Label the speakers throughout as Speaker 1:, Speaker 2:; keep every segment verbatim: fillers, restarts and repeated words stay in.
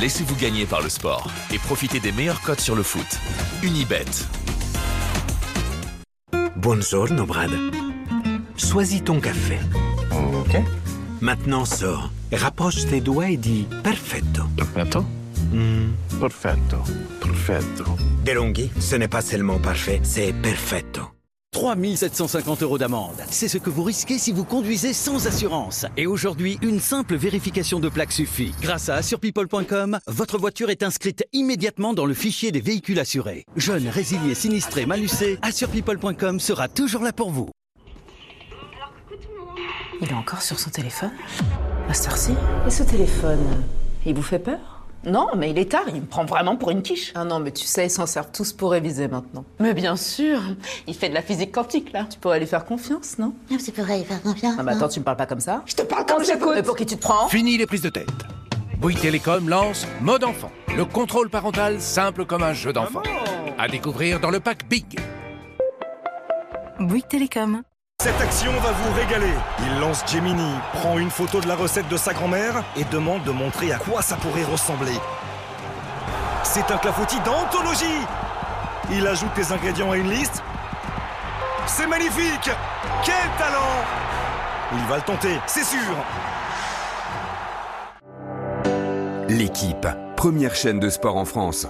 Speaker 1: Laissez-vous gagner par le sport et profitez des meilleures cotes sur le foot. Unibet.
Speaker 2: Buongiorno, Brad. Choisis ton café.
Speaker 3: Ok.
Speaker 2: Maintenant, sors. Rapproche tes doigts et dis « Perfetto ».
Speaker 3: Perfetto.
Speaker 2: Mm.
Speaker 3: Perfetto. Perfetto.
Speaker 2: DeLonghi, ce n'est pas seulement parfait, c'est perfetto.
Speaker 4: trois mille sept cent cinquante euros d'amende. C'est ce que vous risquez si vous conduisez sans assurance. Et aujourd'hui, une simple vérification de plaque suffit. Grâce à assure people point com, votre voiture est inscrite immédiatement dans le fichier des véhicules assurés. Jeunes, résiliés, sinistrés, malucés, assure people point com sera toujours là pour vous.
Speaker 5: Il est encore sur son téléphone à cette heure-ci. Et ce téléphone, il vous fait peur?
Speaker 6: Non, mais il est tard, il me prend vraiment pour une quiche.
Speaker 5: Ah non, mais tu sais, ils s'en servent tous pour réviser maintenant.
Speaker 6: Mais bien sûr, il fait de la physique quantique, là.
Speaker 5: Tu pourrais lui faire confiance, non?
Speaker 6: Tu pourrais lui faire confiance.
Speaker 5: Ah bah attends, tu me parles pas comme ça?
Speaker 6: Je te parle comme j'écoute.
Speaker 5: Mais pour qui tu te prends?
Speaker 7: Fini les prises de tête. Bouygues Télécom lance Mode Enfant, le contrôle parental simple comme un jeu d'enfant. À découvrir dans le pack Big.
Speaker 8: Bouygues Télécom.
Speaker 9: Cette action va vous régaler. Il lance Gemini, prend une photo de la recette de sa grand-mère et demande de montrer à quoi ça pourrait ressembler. C'est un clafoutis d'anthologie. Il ajoute les ingrédients à une liste. C'est magnifique. Quel talent. Il va le tenter, c'est sûr.
Speaker 10: L'équipe, première chaîne de sport en France.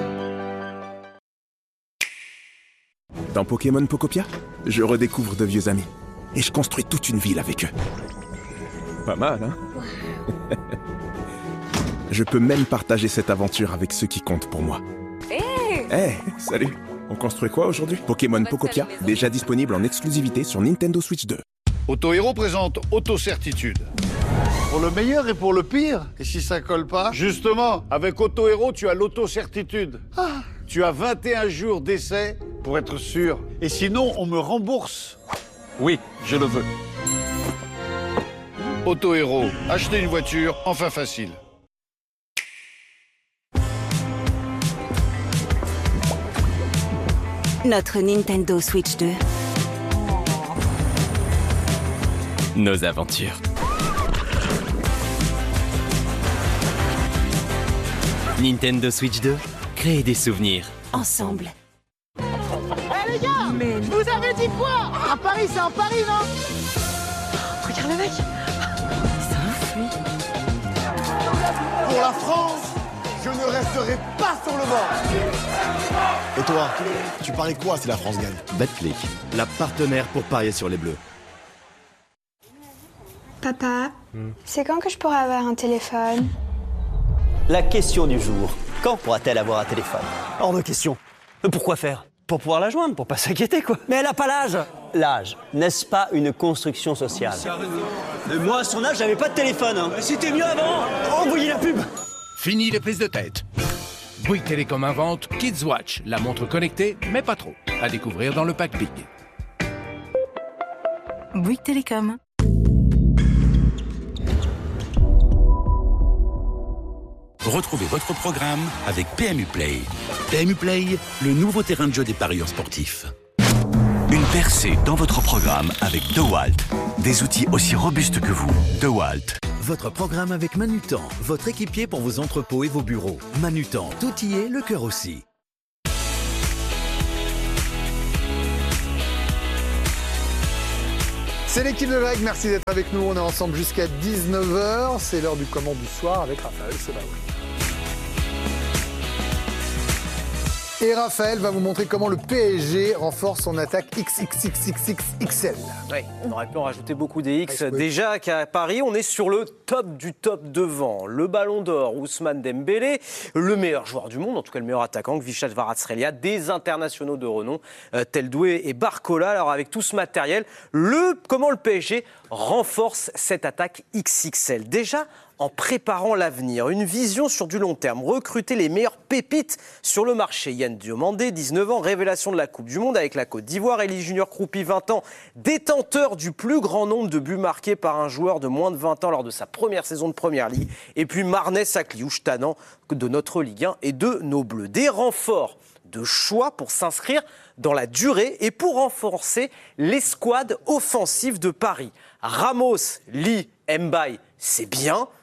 Speaker 11: Dans Pokémon Pokopia, je redécouvre de vieux amis. Et je construis toute une ville avec eux. Pas mal, hein? Je peux même partager cette aventure avec ceux qui comptent pour moi.
Speaker 8: Hé
Speaker 11: hey hey, salut. On construit quoi aujourd'hui? Pokémon Pokopia, déjà disponible en exclusivité sur Nintendo Switch deux.
Speaker 12: Autohero présente Autocertitude. Pour le meilleur et pour le pire. Et si ça colle pas? Justement, avec Autohero, tu as l'autocertitude. Ah. Tu as vingt et un jours d'essai pour être sûr. Et sinon, on me rembourse. Oui, je le veux. Autohero, acheter une voiture, enfin facile.
Speaker 8: Notre Nintendo Switch deux.
Speaker 13: Nos aventures. Nintendo Switch deux, créer des souvenirs ensemble.
Speaker 14: Hé hey, les gars, mais je vous avais dit quoi? À Paris, c'est en Paris, non? Regarde le mec.
Speaker 5: C'est ouf, lui.
Speaker 12: Pour la France, je ne resterai pas sur le banc.
Speaker 15: Et toi, tu paries quoi si la France gagne?
Speaker 16: Betclic, la partenaire pour parier sur les Bleus.
Speaker 17: Papa, hmm. c'est quand que je pourrai avoir un téléphone?
Speaker 18: La question du jour, quand pourra-t-elle avoir un téléphone? Hors de question. Pourquoi faire? Pour pouvoir la joindre, pour pas s'inquiéter, quoi. Mais elle a pas l'âge. L'âge, n'est-ce pas une construction sociale? Mais moi, à son âge, j'avais pas de téléphone. Hein. C'était mieux avant. Envoyez la pub.
Speaker 7: Fini les prises de tête. Bouygues Télécom invente Kids Watch, la montre connectée, mais pas trop. À découvrir dans le pack Big.
Speaker 8: Bouygues Télécom.
Speaker 19: Retrouvez votre programme avec P M U Play. P M U Play, le nouveau terrain de jeu des parieurs sportifs.
Speaker 20: Une percée dans votre programme avec DeWalt. Des outils aussi robustes que vous. DeWalt.
Speaker 4: Votre programme avec Manutan, votre équipier pour vos entrepôts et vos bureaux. Manutan, tout y est, le cœur aussi.
Speaker 21: C'est l'équipe de Greg, merci d'être avec nous. On est ensemble jusqu'à dix-neuf heures. C'est l'heure du comment du soir avec Raphaël Sebaoui. Et Raphaël va vous montrer comment le P S G renforce son attaque X X X X X X L.
Speaker 22: Oui, on aurait pu en rajouter beaucoup des X. Déjà qu'à Paris, on est sur le top du top devant. Le Ballon d'Or, Ousmane Dembélé, le meilleur joueur du monde, en tout cas le meilleur attaquant, Kvicha Kvaratskhelia, des internationaux de renom, euh, tels Doué et Barcola. Alors avec tout ce matériel, le, comment le P S G renforce cette attaque X X L? Déjà, en préparant l'avenir, une vision sur du long terme, recruter les meilleures pépites sur le marché. Yann Diomandé, dix-neuf ans, révélation de la Coupe du Monde avec la Côte d'Ivoire. Elie Junior Kroupi, vingt ans, détenteur du plus grand nombre de buts marqués par un joueur de moins de vingt ans lors de sa première saison de Première Ligue. Et puis Marnès Sakliouche, tannant de notre Ligue un et de nos Bleus. Des renforts de choix pour s'inscrire dans la durée et pour renforcer l'escouade offensive de Paris. Ramos, Lee, Mbaye, c'est bien,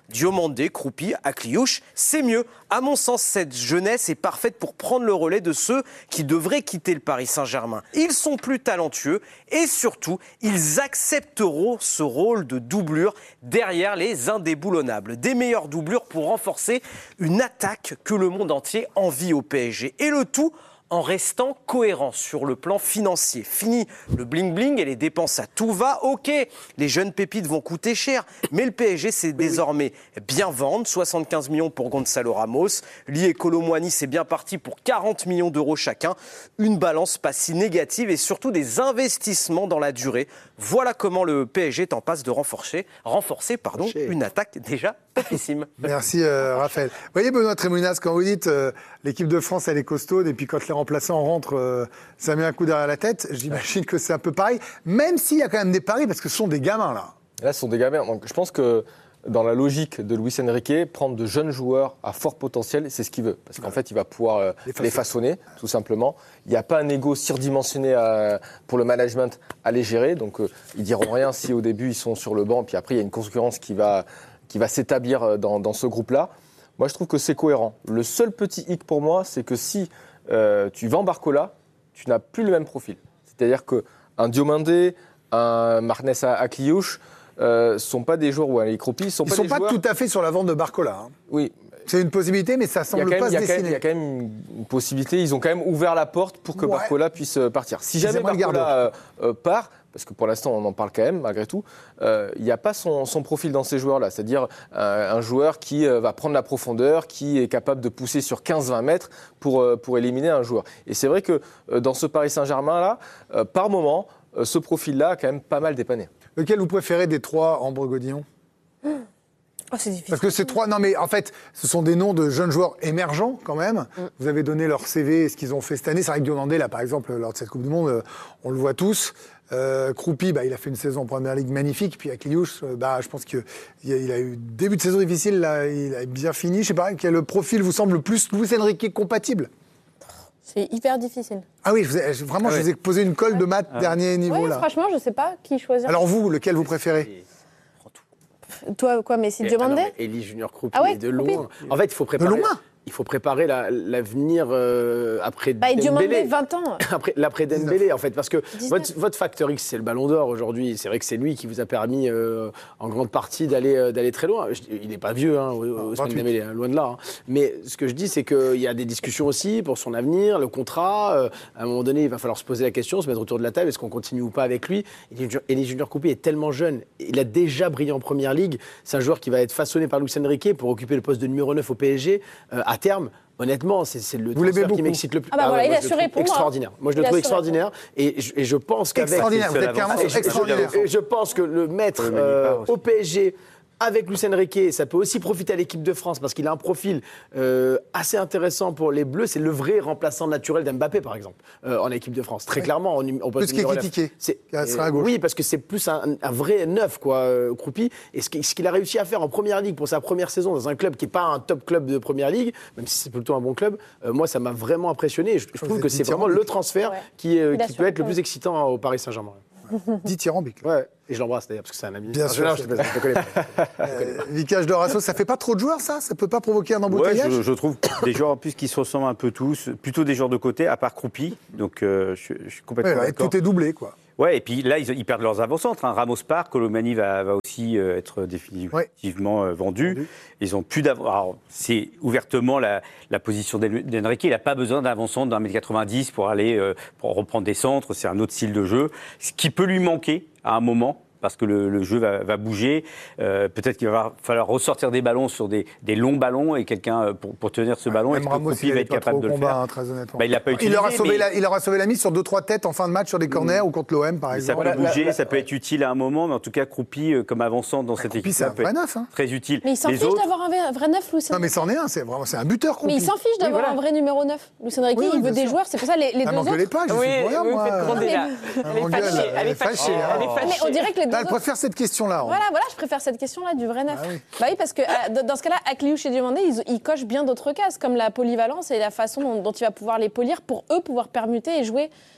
Speaker 22: Diomandé, Kroupi, Akliouche, c'est mieux. À mon sens, cette jeunesse est parfaite pour prendre le relais de ceux qui devraient quitter le Paris Saint-Germain. Ils sont plus talentueux et surtout, ils accepteront ce rôle de doublure derrière les indéboulonnables. Des meilleures doublures pour renforcer une attaque que le monde entier envie au P S G. Et le tout en restant cohérent sur le plan financier. Fini le bling-bling et les dépenses à tout va. Ok, les jeunes pépites vont coûter cher, mais le P S G, c'est désormais bien vendre. soixante-quinze millions pour Gonzalo Ramos. Lee et Kolo Muani, c'est bien parti pour quarante millions d'euros chacun. Une balance pas si négative et surtout des investissements dans la durée. Voilà comment le P S G est en passe de renforcer, renforcer pardon, une attaque déjà topissime.
Speaker 21: Merci euh, Raphaël. Vous voyez Benoît Trémounas, quand vous dites euh, l'équipe de France elle est costaude et puis quand les remplaçants rentrent, euh, ça met un coup derrière la tête, j'imagine que c'est un peu pareil, même s'il y a quand même des paris parce que ce sont des gamins là.
Speaker 1: Là ce sont des gamins, donc je pense que dans la logique de Luis Enrique, prendre de jeunes joueurs à fort potentiel, c'est ce qu'il veut. Parce qu'en fait, il va pouvoir euh, les, les façonner, tout simplement. Il n'y a pas un ego surdimensionné à, pour le management à les gérer. Donc, euh, ils ne diront rien si au début, ils sont sur le banc. Puis après, il y a une concurrence qui va, qui va s'établir dans, dans ce groupe-là. Moi, je trouve que c'est cohérent. Le seul petit hic pour moi, c'est que si euh, tu vends Barcola, tu n'as plus le même profil. C'est-à-dire qu'un Diomandé, un Marnes Akliouche, ne euh, sont pas des joueurs, ou les Kroupi, ils ne sont
Speaker 21: ils
Speaker 1: pas
Speaker 21: sont
Speaker 1: des
Speaker 21: pas
Speaker 1: joueurs...
Speaker 21: tout à fait sur la vente de Barcola. Hein.
Speaker 1: Oui.
Speaker 21: C'est une possibilité, mais ça semble
Speaker 1: même,
Speaker 21: pas se dessiner.
Speaker 1: Il y a quand même une possibilité. Ils ont quand même ouvert la porte pour que ouais. Barcola puisse partir. Si jamais Barcola euh, euh, part, parce que pour l'instant on en parle quand même malgré tout, euh, il n'y a pas son, son profil dans ces joueurs-là. C'est-à-dire euh, un joueur qui euh, va prendre la profondeur, qui est capable de pousser sur quinze à vingt mètres pour, euh, pour éliminer un joueur. Et c'est vrai que euh, dans ce Paris Saint-Germain-là, euh, par moment, euh, ce profil-là a quand même pas mal dépanné.
Speaker 21: Lequel vous préférez des trois, Ambre Godillon ?
Speaker 3: Oh, c'est difficile.
Speaker 21: Parce que ces trois, non mais en fait, ce sont des noms de jeunes joueurs émergents quand même. Mm. Vous avez donné leur C V et ce qu'ils ont fait cette année. C'est vrai que Diomandé, là par exemple, lors de cette Coupe du Monde, on le voit tous. Euh, Kroupi, bah, il a fait une saison en Première Ligue magnifique. Puis Akliouche, bah, je pense qu'il a, a eu début de saison difficile, là, il a bien fini. Je sais pas, quel profil vous semble le plus Luis Enrique compatible ?
Speaker 3: C'est hyper difficile.
Speaker 21: Ah oui, je vous ai, vraiment, ah ouais. je vous ai posé une colle de maths ah. dernier niveau
Speaker 3: ouais,
Speaker 21: là.
Speaker 3: Franchement, je sais pas qui choisir.
Speaker 21: Alors vous, lequel vous préférez ?
Speaker 3: Toi, quoi, Messi, Diomandé ?
Speaker 23: Elie Junior Kroupi,
Speaker 3: ah ouais,
Speaker 23: de loin. En fait, il faut préparer.
Speaker 21: De loin.
Speaker 23: Il faut préparer la, l'avenir euh, après
Speaker 3: bah,
Speaker 23: Dembélé.
Speaker 3: Diomandé, vingt ans.
Speaker 23: Après, l'après Dembélé, en fait, parce que votre, votre facteur X, c'est le Ballon d'Or aujourd'hui. C'est vrai que c'est lui qui vous a permis, euh, en grande partie, d'aller, euh, d'aller très loin. Je, il n'est pas vieux, hein, Ousmane Dembélé, hein, loin de là. Hein. Mais ce que je dis, c'est qu'il y a des discussions aussi pour son avenir, le contrat. Euh, à un moment donné, il va falloir se poser la question, se mettre autour de la table, est-ce qu'on continue ou pas avec lui ? Elie Junior Kroupi est tellement jeune. Il a déjà brillé en Première Ligue. C'est un joueur qui va être façonné par Luis Enrique pour occuper le poste de numéro neuf au P S G euh, à terme. Honnêtement, c'est, c'est le transfert qui m'excite le plus.
Speaker 3: Ah bah ah voilà,
Speaker 23: ouais,
Speaker 3: il a assuré pour moi.
Speaker 23: Extraordinaire. Moi, je le trouve extraordinaire. Et je, et je pense qu'avec...
Speaker 21: Extraordinaire, vous êtes clairement extraordinaire.
Speaker 23: Et je pense que le mettre euh, au P S G... Avec Luis Enrique, ça peut aussi profiter à l'équipe de France parce qu'il a un profil euh, assez intéressant pour les Bleus. C'est le vrai remplaçant naturel d'Mbappé, par exemple, euh, en équipe de France. Très ouais. clairement, on, on peut
Speaker 21: plus qui est critiqué.
Speaker 23: C'est, euh, oui, parce que c'est plus un, un vrai neuf, quoi, euh, Kroupi. Et ce, ce qu'il a réussi à faire en Première Ligue pour sa première saison dans un club qui n'est pas un top club de Première Ligue, même si c'est plutôt un bon club, euh, moi, ça m'a vraiment impressionné. Je, je trouve que c'est vraiment le transfert ouais. qui, euh, qui peut être le plus excitant au Paris Saint-Germain.
Speaker 21: Dithyrambique.
Speaker 23: Ouais, et je l'embrasse d'ailleurs parce que c'est un ami.
Speaker 21: Bien sûr. Je te connais pas. euh, Vicage de Rasso, ça fait pas trop de joueurs ça ? Ça peut pas provoquer un embouteillage ?
Speaker 24: Ouais, je, je trouve des joueurs en plus qui se ressemblent un peu tous, plutôt des joueurs de côté, à part Kroupi. Donc euh, je, je suis complètement
Speaker 21: ouais,
Speaker 24: d'accord.
Speaker 21: Tout est doublé quoi.
Speaker 24: Ouais, et puis là, ils, ils perdent leurs avant-centres. Hein. Ramos part, Kolo Muani va, va aussi euh, être définitivement ouais. euh, vendu. vendu. Ils ont plus d'avant. Alors, c'est ouvertement la, la position d'Enrique. Il n'a pas besoin d'avant-centre d'un mètre quatre-vingt-dix pour aller euh, pour reprendre des centres. C'est un autre style de jeu. Ce qui peut lui manquer à un moment, parce que le, le jeu va, va bouger. Euh, peut-être qu'il va falloir ressortir des ballons sur des, des longs ballons et quelqu'un pour, pour tenir ce ballon.
Speaker 21: Même Ramos, il va être capable de le combat, faire. Hein, très honnêtement.
Speaker 24: Bah, il l'a pas utilisé.
Speaker 21: Il aura sauvé,
Speaker 24: mais...
Speaker 21: la, il aura sauvé la mise sur deux trois têtes en fin de match sur des corners mmh. ou contre l'O M par exemple.
Speaker 24: Ça peut bouger, la, la, ça peut être utile à un moment, mais en tout cas Kroupi comme avançant dans bah, cette
Speaker 21: Kroupi,
Speaker 24: équipe,
Speaker 21: c'est un vrai neuf. Hein.
Speaker 24: Très utile.
Speaker 3: Mais il s'en
Speaker 24: Les
Speaker 3: fiche
Speaker 24: autres...
Speaker 3: d'avoir un vrai neuf, Luis Enrique.
Speaker 21: Non mais c'en est un, c'est vraiment c'est un buteur Kroupi.
Speaker 3: Mais il s'en fiche d'avoir oui, voilà. un vrai numéro neuf. Luis Enrique, oui, oui, il veut des sûr. joueurs, c'est pour ça les, les deux autres.
Speaker 21: Les pas, je suis pour rien moi.
Speaker 3: Elle est fâchée, elle est fâchée.
Speaker 21: Mais
Speaker 3: on dirait que les deux
Speaker 21: Elle préfère cette question-là.
Speaker 3: Voilà, voilà, je préfère cette question-là du vrai neuf. Ah oui. Bah oui, parce que euh, dans ce cas-là, Akliouche et Diomandé, ils, ils cochent bien d'autres cases, comme la polyvalence et la façon dont, dont il va pouvoir les polir pour eux pouvoir permuter et jouer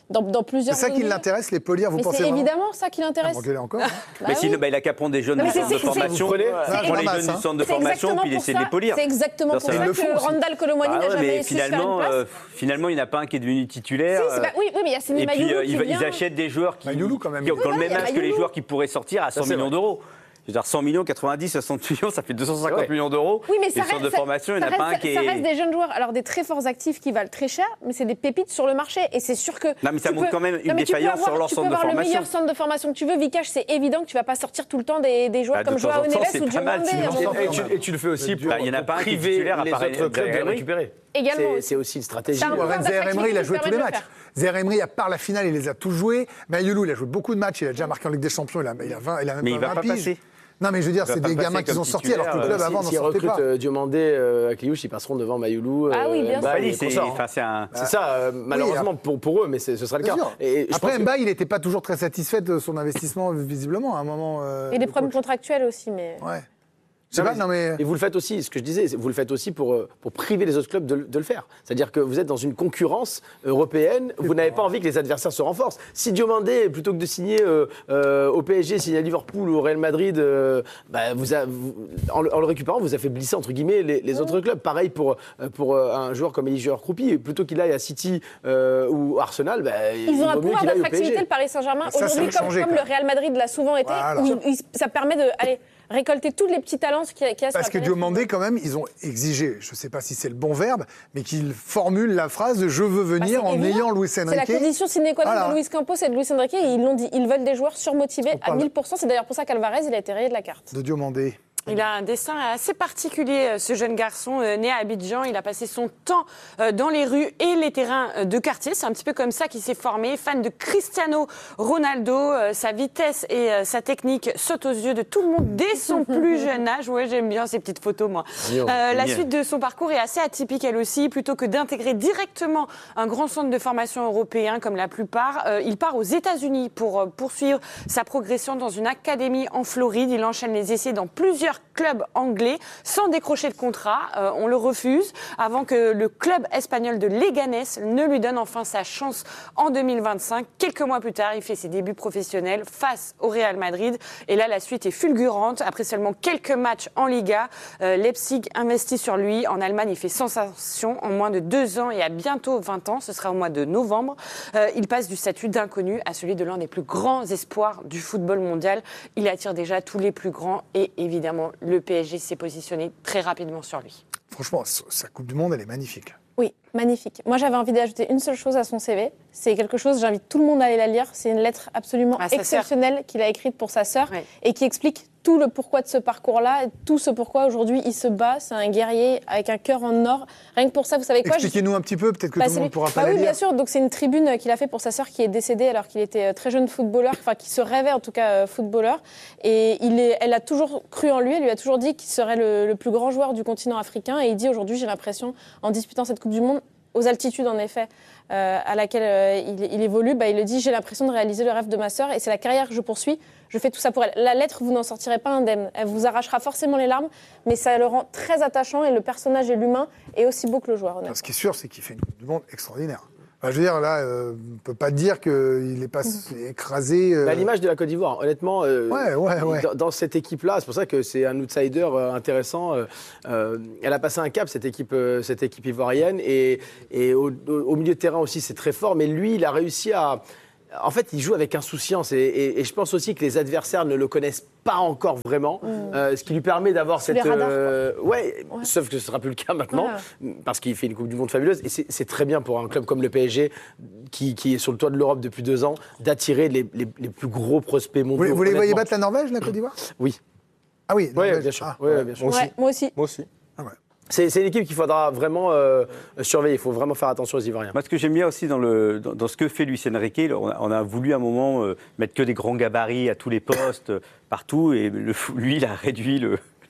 Speaker 3: dans, dans plusieurs.
Speaker 21: C'est ça qui l'intéresse, les polir, vous
Speaker 3: mais
Speaker 21: pensez
Speaker 3: c'est
Speaker 21: vraiment
Speaker 3: évidemment ça qui l'intéresse.
Speaker 21: Ah, bon, encore. Hein.
Speaker 24: Bah mais sinon, oui. bah, il a qu'à prendre des jeunes du centre de formation. Il prend les jeunes du centre de formation, puis il essaie de les polir.
Speaker 3: C'est exactement pour ça que Randall Colomwani n'a jamais essayé de faire une place.
Speaker 24: Finalement, il n'y en a pas un qui est devenu titulaire.
Speaker 3: Oui, mais il y a Seny Mayulu qui vient.
Speaker 24: Ils achètent des joueurs qui ont le même âge que les joueurs qui pourraient sortir à cent millions d'euros. Je veux dire, cent millions, quatre-vingt-dix, soixante millions, ça fait deux cent cinquante ouais. millions d'euros.
Speaker 3: Oui, mais ça
Speaker 24: reste, de formation, ça, il n'y en a pas un qui est...
Speaker 3: Ça reste des jeunes joueurs, alors des très forts actifs qui valent très cher, mais c'est des pépites sur le marché. Et c'est sûr que...
Speaker 24: Non, mais ça montre
Speaker 3: peux...
Speaker 24: quand même une
Speaker 3: non,
Speaker 24: défaillance sur leur centre de formation.
Speaker 3: Tu peux avoir le meilleur centre de formation que tu veux. Vikash, c'est évident que tu ne vas pas sortir tout le temps des, des joueurs bah, comme Joao Neves ou Diomandé.
Speaker 23: Et tu le fais aussi pour
Speaker 24: il n'y en a pas un qui est titulaire à
Speaker 23: les autres clubs de récupérer.
Speaker 3: Également.
Speaker 23: C'est aussi une stratégie.
Speaker 21: Zaire Emery, il a joué tous les matchs. Zaire Emery, à part la finale, il les a tous joués. Mayulu, il a joué beaucoup de matchs. Il a déjà marqué en Ligue des Champions. Il a vingt, il a même
Speaker 24: mais il va pas passer.
Speaker 21: Non, mais je veux dire, c'est des gamins qui sont sortis alors que le club avant n'en sortait pas.
Speaker 23: S'ils recrutent Diomandé à Kliouche, ils passeront devant Mayulu.
Speaker 3: Ah oui, bien sûr.
Speaker 23: C'est ça, malheureusement pour eux, mais ce sera le cas.
Speaker 21: Après, Mbaye, il n'était pas toujours très satisfait de son investissement, visiblement, à un moment.
Speaker 3: Et des problèmes contractuels aussi, mais.
Speaker 21: Ouais.
Speaker 23: Non, pas, non, mais... Et vous le faites aussi, ce que je disais, vous le faites aussi pour, pour priver les autres clubs de, de le faire. C'est-à-dire que vous êtes dans une concurrence européenne, vous n'avez pas envie que les adversaires se renforcent. Si Diomandé, plutôt que de signer euh, euh, au P S G, signer à Liverpool ou au Real Madrid, euh, bah, vous a, vous, en, en le récupérant, vous affaiblissez entre guillemets les, les autres clubs. Pareil pour, pour un joueur comme Elie Joueur-Croupi, plutôt qu'il aille à City euh, ou Arsenal, bah,
Speaker 3: ils il ont un pouvoir d'attractivité, le Paris Saint-Germain. Aujourd'hui, comme, comme le Real Madrid l'a souvent été, voilà. où il, ça permet de... Allez, récolter tous les petits talents qu'il y a, qu'il y a
Speaker 21: Parce que Diomandé, quand même, ils ont exigé, je ne sais pas si c'est le bon verbe, mais qu'ils formulent la phrase de « je veux venir bah, en évident. ayant Luis Enrique ».
Speaker 3: C'est la condition sine qua non voilà. de Luis Campos et de Luis Enrique. Et ils l'ont dit, ils veulent des joueurs surmotivés à mille pour cent. C'est d'ailleurs pour ça qu'Alvarez, il a été rayé de la carte.
Speaker 21: De Diomandé.
Speaker 2: Il a un destin assez particulier, ce jeune garçon né à Abidjan. Il a passé son temps dans les rues et les terrains de quartier. C'est un petit peu comme ça qu'il s'est formé. Fan de Cristiano Ronaldo, sa vitesse et sa technique sautent aux yeux de tout le monde dès son plus jeune âge. Ouais, j'aime bien ces petites photos, moi. Euh, la suite de son parcours est assez atypique, elle aussi. Plutôt que d'intégrer directement un grand centre de formation européen, comme la plupart, euh, il part aux États-Unis pour poursuivre sa progression dans une académie en Floride. Il enchaîne les essais dans plusieurs club anglais sans décrocher de contrat. Euh, on le refuse avant que le club espagnol de Leganés ne lui donne enfin sa chance en deux mille vingt-cinq. Quelques mois plus tard, il fait ses débuts professionnels face au Real Madrid. Et là, la suite est fulgurante. Après seulement quelques matchs en Liga, euh, Leipzig investit sur lui. En Allemagne, il fait sensation en moins de deux ans et à bientôt vingt ans. Ce sera au mois de novembre. Euh, il passe du statut d'inconnu à celui de l'un des plus grands espoirs du football mondial. Il attire déjà tous les plus grands et évidemment, le P S G s'est positionné très rapidement sur lui.
Speaker 21: Franchement, sa Coupe du Monde, elle est magnifique.
Speaker 3: Oui, magnifique. Moi, j'avais envie d'ajouter une seule chose à son C V. C'est quelque chose, j'invite tout le monde à aller la lire. C'est une lettre absolument ah, exceptionnelle qu'il a écrite pour sa sœur ouais. et qui explique tout le pourquoi de ce parcours-là, tout ce pourquoi aujourd'hui il se bat. C'est un guerrier avec un cœur en or. Rien que pour ça, vous savez quoi
Speaker 21: Expliquez-nous je... un petit peu, peut-être que bah, tout le monde pourra pas
Speaker 3: bah
Speaker 21: la
Speaker 3: oui,
Speaker 21: lire.
Speaker 3: Bien sûr. Donc c'est une tribune qu'il a fait pour sa sœur qui est décédée alors qu'il était très jeune footballeur, enfin qui se rêvait en tout cas footballeur. Et il est, elle a toujours cru en lui. Elle lui a toujours dit qu'il serait le, le plus grand joueur du continent africain. Et il dit aujourd'hui, j'ai l'impression, en disputant cette Coupe du Monde, aux altitudes en effet euh, à laquelle euh, il, il évolue, bah, il le dit, j'ai l'impression de réaliser le rêve de ma sœur et c'est la carrière que je poursuis, je fais tout ça pour elle. La lettre, vous n'en sortirez pas indemne, elle vous arrachera forcément les larmes, mais ça le rend très attachant et le personnage et l'humain est aussi beau que le joueur.
Speaker 21: Ce qui est sûr, c'est qu'il fait une Coupe du Monde extraordinaire. Enfin, je veux dire, là, euh, on ne peut pas dire qu'il n'est pas écrasé. Euh...
Speaker 23: À l'image de la Côte d'Ivoire, honnêtement, euh,
Speaker 21: ouais, ouais, ouais.
Speaker 23: Dans, dans cette équipe-là, c'est pour ça que c'est un outsider euh, intéressant. Euh, euh, elle a passé un cap, cette équipe, euh, cette équipe ivoirienne, et, et au, au milieu de terrain aussi, c'est très fort. Mais lui, il a réussi à... En fait, il joue avec insouciance et, et, et je pense aussi que les adversaires ne le connaissent pas encore vraiment, mmh. euh, ce qui lui permet d'avoir cette...
Speaker 3: Radars,
Speaker 23: euh, ouais, ouais, sauf que ce ne sera plus le cas maintenant, voilà. Parce qu'il fait une Coupe du Monde fabuleuse et c'est, c'est très bien pour un club comme le P S G, qui, qui est sur le toit de l'Europe depuis deux ans, d'attirer les, les, les plus gros prospects mondiaux.
Speaker 21: Vous, vous les voyez battre la Norvège, la Côte d'Ivoire ?
Speaker 23: Oui.
Speaker 21: Ah oui,
Speaker 23: ouais, bien sûr. Ah,
Speaker 21: ouais,
Speaker 23: ouais, bien sûr.
Speaker 3: Moi, ouais, moi aussi.
Speaker 1: Moi aussi.
Speaker 21: Ah ouais.
Speaker 23: C'est, c'est une équipe qu'il faudra vraiment euh, surveiller. Il faut vraiment faire attention aux Ivoiriens.
Speaker 24: Moi, ce que j'aime bien aussi dans, le, dans, dans ce que fait Luis Enrique, on a, on a voulu à un moment euh, mettre que des grands gabarits à tous les postes, euh, partout. Et le, lui, il a réduit le,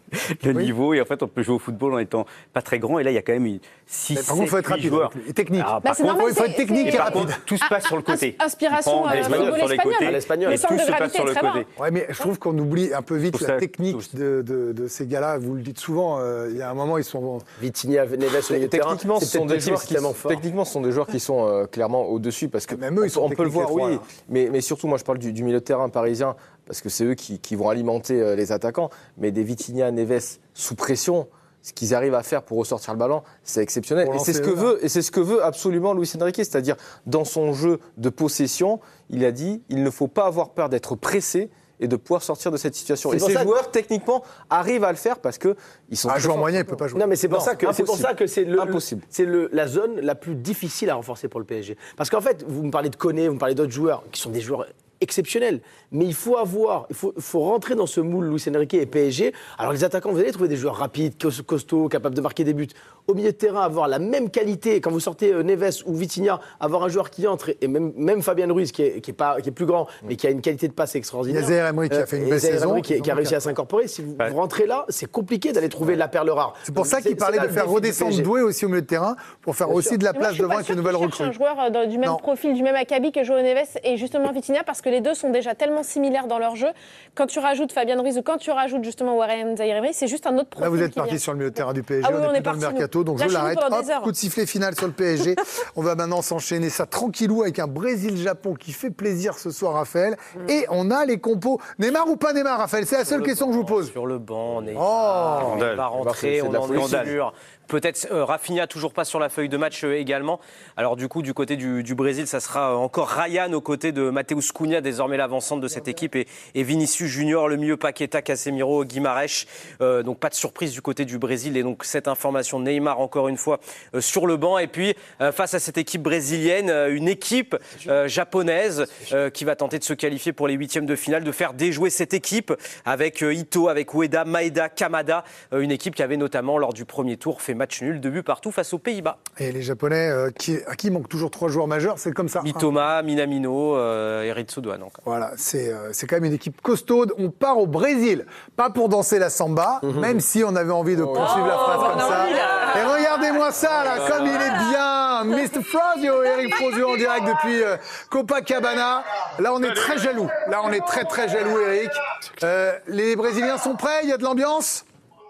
Speaker 24: le
Speaker 21: Oui.
Speaker 24: niveau. Et en fait, on peut jouer au football en étant pas très grand. Et là, il y a quand même six,
Speaker 21: Par contre, il faut être rapide
Speaker 24: joueurs.
Speaker 21: et technique.
Speaker 24: Alors,
Speaker 3: Bah,
Speaker 24: par
Speaker 3: c'est
Speaker 24: contre,
Speaker 3: normal,
Speaker 21: il faut être
Speaker 3: c'est-
Speaker 21: technique
Speaker 24: et
Speaker 21: et
Speaker 24: par
Speaker 21: rapide.
Speaker 24: contre, tout se passe sur le côté.
Speaker 3: Ins- inspiration,
Speaker 24: Il prend des
Speaker 3: euh,
Speaker 24: Espagnols
Speaker 3: football
Speaker 24: sur les
Speaker 3: espagnol.
Speaker 24: côtés.
Speaker 3: À
Speaker 22: l'espagnol.
Speaker 3: Le
Speaker 24: Et
Speaker 3: centre
Speaker 24: tout
Speaker 3: de
Speaker 24: se passe
Speaker 3: gravité
Speaker 24: sur
Speaker 3: est
Speaker 24: le
Speaker 3: très bas.
Speaker 24: côté.
Speaker 21: Ouais, mais je trouve qu'on oublie un peu vite
Speaker 24: Tout
Speaker 21: la
Speaker 24: ça,
Speaker 21: technique
Speaker 24: tous.
Speaker 21: de, de, de ces gars-là. Vous le dites souvent, euh, il y a un moment, ils sont...
Speaker 22: Vitinha, Neves au milieu de terrain.
Speaker 1: Techniquement, ce
Speaker 22: C'est
Speaker 1: sont
Speaker 22: peut-être
Speaker 1: des joueurs qui
Speaker 22: tellement fort.
Speaker 1: techniquement, ce sont des joueurs qui sont euh, clairement au-dessus parce que
Speaker 21: Même eux, ils sont
Speaker 1: on peut le
Speaker 21: techniques,
Speaker 1: voir,
Speaker 21: les trois,
Speaker 1: oui.
Speaker 21: là.
Speaker 1: Mais, mais surtout, moi, je parle du, du milieu de terrain parisien parce que c'est eux qui, qui vont alimenter euh, les attaquants. Mais des Vitinha, Neves sous pression, ce qu'ils arrivent à faire pour ressortir le ballon, c'est exceptionnel.
Speaker 21: Pour
Speaker 1: Et c'est ce que
Speaker 21: lancer,
Speaker 1: veut, et c'est ce que veut absolument Luis Enrique, c'est-à-dire dans son jeu de possession, il a dit, il ne faut pas avoir peur d'être pressé et de pouvoir sortir de cette situation.
Speaker 22: C'est
Speaker 1: Et
Speaker 22: pour
Speaker 1: ces
Speaker 22: ça que-
Speaker 1: joueurs, techniquement, arrivent à le faire parce que ils sont
Speaker 21: Un
Speaker 1: très
Speaker 21: joueur
Speaker 1: forts.
Speaker 21: moyen, il peut pas jouer.
Speaker 22: Non, mais c'est pour
Speaker 1: Non,
Speaker 22: ça que c'est pour
Speaker 1: impossible.
Speaker 22: ça que c'est le,
Speaker 1: Impossible.
Speaker 22: c'est le la zone la plus difficile à renforcer pour le P S G. Parce qu'en fait, vous me parlez de Koné, vous me parlez d'autres joueurs qui sont des joueurs exceptionnels, mais il faut avoir, il faut, il faut rentrer dans ce moule Luis Enrique et P S G. Alors les attaquants, vous allez trouver des joueurs rapides, cos- costauds, capables de marquer des buts. Au milieu de terrain, avoir la même qualité quand vous sortez euh, Neves ou Vitinha, avoir un joueur qui entre et même même Fabien Ruiz qui est qui est pas qui est plus grand, mais qui a une qualité de passe extraordinaire.
Speaker 21: Il y a Zaïre Emery qui a fait une
Speaker 22: et
Speaker 21: belle
Speaker 22: Zaïre
Speaker 21: saison.
Speaker 22: Emery qui, qui a réussi à s'incorporer. Si vous, vous rentrez là, c'est compliqué d'aller trouver la perle rare.
Speaker 21: C'est pour
Speaker 22: Donc,
Speaker 21: ça qu'il parlait
Speaker 22: là
Speaker 21: de
Speaker 22: le
Speaker 21: faire
Speaker 22: défi du
Speaker 21: redescendre
Speaker 22: P S G.
Speaker 21: Doué aussi au milieu de terrain pour faire
Speaker 22: Bien
Speaker 21: aussi
Speaker 22: sûr.
Speaker 21: de la
Speaker 3: Mais moi,
Speaker 21: place
Speaker 3: je suis
Speaker 21: devant
Speaker 3: pas
Speaker 21: avec les
Speaker 3: sûre
Speaker 21: nouvelles
Speaker 3: qu'il cherche
Speaker 21: recrues.
Speaker 3: un joueur euh, dans- du même
Speaker 21: Non.
Speaker 3: profil, du même acabit que Joao Neves et justement Vitinha parce que les deux sont déjà tellement similaires dans leur jeu. Quand tu rajoutes Fabien Ruiz ou quand tu rajoutes justement Warren Zaïre Emery, c'est juste un autre profil.
Speaker 21: Là, vous êtes
Speaker 3: qui vient.
Speaker 21: parti sur le milieu de terrain du P S G.
Speaker 3: Ah oui,
Speaker 21: on
Speaker 3: on
Speaker 21: est
Speaker 3: est
Speaker 21: plus dans le
Speaker 3: parti,
Speaker 21: mercato,
Speaker 3: nous.
Speaker 21: donc je
Speaker 3: Lâchez-nous
Speaker 21: l'arrête.
Speaker 3: pendant
Speaker 21: Hop,
Speaker 3: des heures.
Speaker 21: coup de sifflet final sur le P S G. On va maintenant s'enchaîner ça tranquillou avec un Brésil-Japon qui fait plaisir ce soir, Raphaël. Et on a les compos. Neymar ou pas Neymar, Raphaël? C'est la seule question que je vous pose.
Speaker 22: Sur le banc, on est
Speaker 21: Oh.
Speaker 22: on va rentrer,
Speaker 1: C'est de
Speaker 22: on
Speaker 1: la
Speaker 22: en
Speaker 1: folie.
Speaker 22: est sûr. Peut-être euh, Rafinha toujours pas sur la feuille de match euh, également. Alors du coup du côté du, du Brésil, ça sera euh, encore Ryan aux côtés de Mateus Cunha, désormais l'avancante de cette équipe, et, et Vinicius Junior, le milieu Paqueta, Casemiro, Guimarães. Euh, donc pas de surprise du côté du Brésil et donc cette information Neymar encore une fois euh, sur le banc. Et puis euh, face à cette équipe brésilienne, euh, une équipe euh, japonaise euh, qui va tenter de se qualifier pour les huitièmes de finale, de faire déjouer cette équipe avec euh, Ito, avec Ueda, Maeda, Kamada, euh, une équipe qui avait notamment lors du premier tour fait match nul, deux buts partout face aux Pays-Bas.
Speaker 21: Et les Japonais, euh, qui, à qui il manque toujours trois joueurs majeurs, c'est comme ça. hein.
Speaker 22: Mitoma, Minamino, euh, et Ritsu Doan encore.
Speaker 21: Voilà, c'est euh, c'est quand même une équipe costaude. On part au Brésil, pas pour danser la samba, même si on avait envie de poursuivre la phrase comme ça. Et regardez-moi ça, là, comme il est bien, mister Frozio, Eric Frozio en direct depuis euh, Copacabana. Là, on est très jaloux. Là, on est très très jaloux, Eric. Euh, les Brésiliens sont prêts? Il y a de l'ambiance?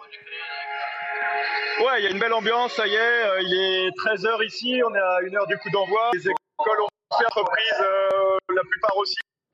Speaker 6: Ouais, il y a une belle ambiance, ça y est, euh, il est treize heures ici, on est à une heure du coup d'envoi. Les écoles ont fait entreprise, euh, la plupart aussi.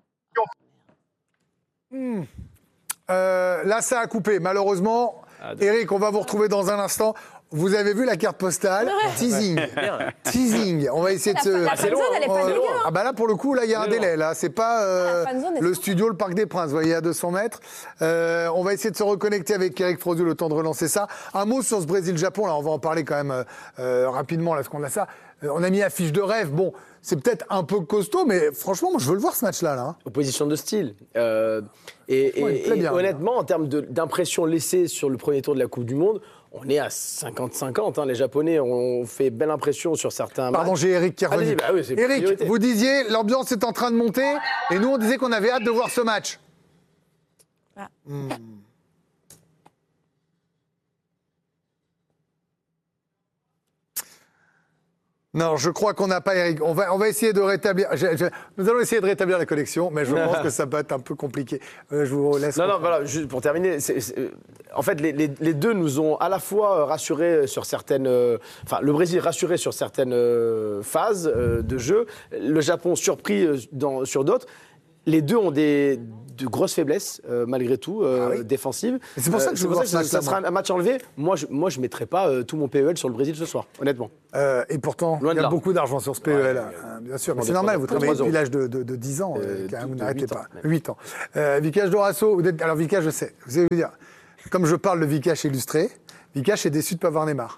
Speaker 21: Hmm. Euh, là, ça a coupé, malheureusement.
Speaker 22: Ah,
Speaker 21: Eric, on va vous retrouver dans un instant. Vous avez vu la carte postale? Teasing. Teasing. On va essayer de se.
Speaker 3: La fanzone, elle est pas dégueu, hein.
Speaker 21: Ah bah là, pour le coup, là, il y a un délai. Là, c'est pas euh,
Speaker 3: Ah, la fanzone est
Speaker 21: le
Speaker 3: sympa.
Speaker 21: studio, le Parc des Princes. Vous voyez, à deux cents mètres. Euh, on va essayer de se reconnecter avec Eric Frozio, le temps de relancer ça. Un mot sur ce Brésil-Japon. Là, on va en parler quand même euh, euh, rapidement, là, parce qu'on a ça. Euh, on a mis affiche de rêve. Bon, c'est peut-être un peu costaud, mais franchement, moi, je veux le voir ce match-là. Là, hein.
Speaker 22: Opposition de style. Euh, et
Speaker 21: Ouais, il
Speaker 22: et-
Speaker 21: plaît
Speaker 22: et
Speaker 21: bien.
Speaker 22: honnêtement, en termes de- d'impression laissée sur le premier tour de la Coupe du Monde, on est à cinquante cinquante. Hein. Les Japonais ont fait belle impression sur certains
Speaker 21: Pardon,
Speaker 22: matchs.
Speaker 21: j'ai Eric qui est revenu.
Speaker 22: Allez-y, bah oui, c'est
Speaker 21: Eric,
Speaker 22: priorité.
Speaker 21: vous disiez, l'ambiance est en train de monter, et nous, on disait qu'on avait hâte de voir ce match.
Speaker 3: Ah.
Speaker 21: Hmm. Non, je crois qu'on n'a pas Eric. On va, on va essayer de rétablir. je- je- nous allons essayer de rétablir la connexion, mais je pense que ça va être un peu compliqué. Euh, je vous laisse.
Speaker 22: Non, non, voilà, juste pour terminer, c'est- c'est- euh, en fait, les, les- les deux nous ont à la fois euh, rassurés sur certaines. euh, Enfin, le Brésil rassuré sur certaines euh, phases euh, de jeu, le Japon surpris euh, dans- sur d'autres. Les deux ont des, de grosses faiblesses, euh, malgré tout, euh, défensives.
Speaker 21: Et c'est pour ça que
Speaker 22: Euh,
Speaker 21: je veux
Speaker 22: pour
Speaker 21: voir
Speaker 22: ça
Speaker 21: ce
Speaker 22: que ça,
Speaker 21: match-là,
Speaker 22: ça sera
Speaker 21: moi.
Speaker 22: un match enlevé. Moi, je ne mettrai pas euh, tout mon P E L sur le Brésil ce soir, honnêtement.
Speaker 21: Euh, et pourtant,
Speaker 22: Loin
Speaker 21: il
Speaker 22: de
Speaker 21: y a
Speaker 22: là.
Speaker 21: beaucoup d'argent sur ce P E L,
Speaker 22: Ouais,
Speaker 21: hein, bien sûr. Mais
Speaker 22: on
Speaker 21: c'est
Speaker 22: est
Speaker 21: normal,
Speaker 22: trois-
Speaker 21: vous
Speaker 22: trois
Speaker 21: travaillez
Speaker 22: euros.
Speaker 21: depuis l'âge de, de, de dix ans, euh, quand même, vous
Speaker 22: de
Speaker 21: n'arrêtez
Speaker 22: huit
Speaker 21: pas.
Speaker 22: ans, même.
Speaker 21: huit ans. Euh, Vikash Dorasso, vous êtes... alors Vikash, je sais. Vous allez me dire, comme je parle de Vikash illustré, Vikash est déçu de ne pas voir Neymar.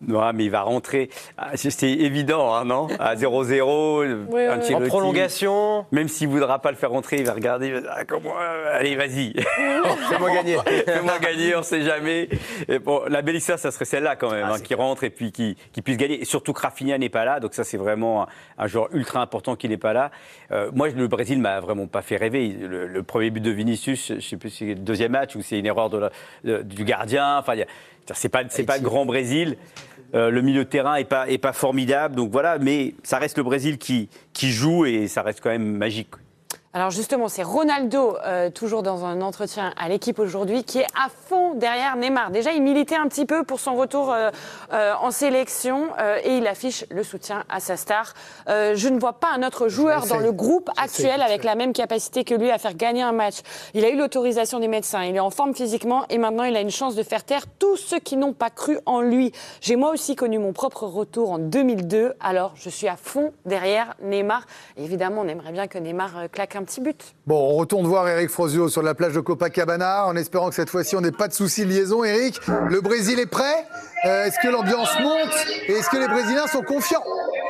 Speaker 24: Non, mais il va rentrer. C'est évident, hein, non? À zéro zéro,
Speaker 2: oui,
Speaker 24: un
Speaker 2: oui.
Speaker 24: En
Speaker 22: prolongation.
Speaker 24: Même s'il ne voudra pas le faire rentrer, il va regarder. Il va dire, ah, comment, allez, vas-y. Fais-moi gagner. Fais-moi gagner, on ne sait jamais. Et bon, la belle histoire, ça serait celle-là quand même, ah, hein, qui rentre et puis qui, qui puisse gagner. Et surtout que Rafinha n'est pas là, donc ça, c'est vraiment un, un joueur ultra important qui n'est pas là. Euh, moi, le Brésil ne m'a vraiment pas fait rêver. Le, le premier but de Vinicius, je ne sais plus si c'est le deuxième match ou c'est une erreur de la, de, du gardien. Enfin, y a, c'est pas, c'est pas le grand Brésil. Euh, le milieu de terrain est pas, est pas formidable, donc voilà. Mais ça reste le Brésil qui, qui joue et ça reste quand même magique.
Speaker 2: Alors justement, c'est Ronaldo, euh, toujours dans un entretien à l'équipe aujourd'hui, qui est à fond derrière Neymar. Déjà, il militait un petit peu pour son retour euh, euh, en sélection euh, et il affiche le soutien à sa star. Euh, je ne vois pas un autre joueur dans le groupe actuel avec la même capacité que lui à faire gagner un match. Il a eu l'autorisation des médecins, il est en forme physiquement et maintenant il a une chance de faire taire tous ceux qui n'ont pas cru en lui. J'ai moi aussi connu mon propre retour en deux mille deux, alors je suis à fond derrière Neymar. Et évidemment, on aimerait bien que Neymar euh, claque un petit but.
Speaker 21: Bon, on retourne voir Eric Frozio sur la plage de Copacabana, en espérant que cette fois-ci, on n'ait pas de soucis de liaison. Eric, le Brésil est prêt? euh, Est-ce que l'ambiance monte? Et est-ce que les Brésiliens sont confiants?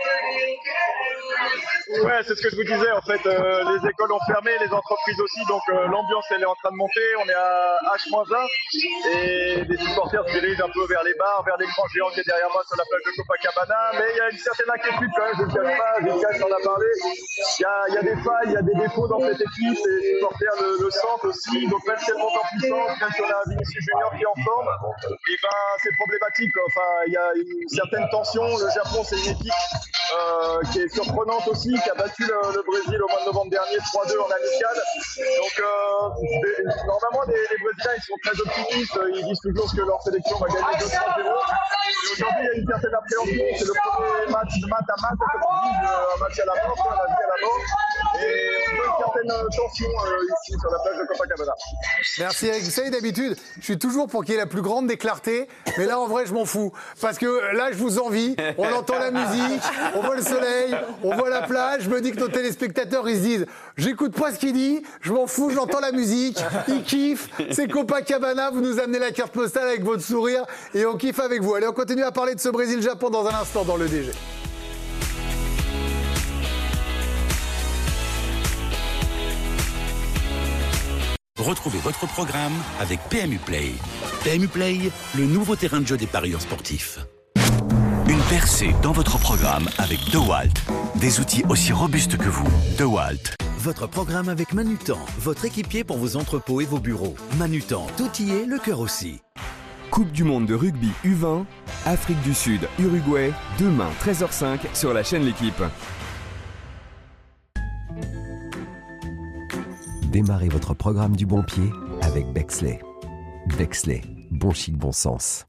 Speaker 6: Ouais, c'est ce que je vous disais, en fait, euh, les écoles ont fermé, les entreprises aussi, donc euh, l'ambiance, elle est en train de monter, on est à H moins un, et les supporters se dirigent un peu vers les bars, vers l'écran géant qui est derrière moi sur la plage de Copacabana, mais il y a une certaine inquiétude quand même, je ne le cache pas, Gilles en a parlé, il y a, il y a des failles, il y a des défauts dans cette équipe, et les supporters le, le sentent aussi, donc même si elle monte en puissance, même si on a un Vinicius Junior qui est en forme, et ben c'est problématique, enfin, il y a une certaine tension, le Japon c'est une équipe euh, qui est surprenante aussi, qui a battu le, le Brésil au mois de novembre dernier trois deux en amical. Donc euh, des, normalement les, les Brésiliens ils sont très optimistes, ils disent toujours que leur sélection va gagner deux trois zéro. Et aujourd'hui il y a une certaine appréhension, c'est le premier match de mat à mat, comme on dit, un match à la mort, la vie à la mort. Et on voit une certaine tension euh, ici sur la plage de Copacabana.
Speaker 21: Merci Eric. Vous savez, d'habitude, je suis toujours pour qu'il y ait la plus grande des clartés, mais là en vrai je m'en fous. Parce que là je vous envie, on entend la musique, on voit le soleil, on voit la plage. Je me dis que nos téléspectateurs, ils se disent « J'écoute pas ce qu'il dit, je m'en fous, j'entends la musique, ils kiffent, c'est Copacabana, vous nous amenez la carte postale avec votre sourire et on kiffe avec vous. » Allez, on continue à parler de ce Brésil-Japon dans un instant dans le D G.
Speaker 19: Retrouvez votre programme avec P M U Play. P M U Play, le nouveau terrain de jeu des parieurs sportifs.
Speaker 20: Une percée dans votre programme avec DeWalt. Des outils aussi robustes que vous. DeWalt.
Speaker 4: Votre programme avec Manutan, votre équipier pour vos entrepôts et vos bureaux. Manutan, tout y est, le cœur aussi.
Speaker 9: Coupe du monde de rugby U vingt, Afrique du Sud, Uruguay, demain treize heures cinq sur la chaîne L'équipe.
Speaker 10: Démarrez votre programme du bon pied avec Bexley. Bexley, bon chic, bon sens.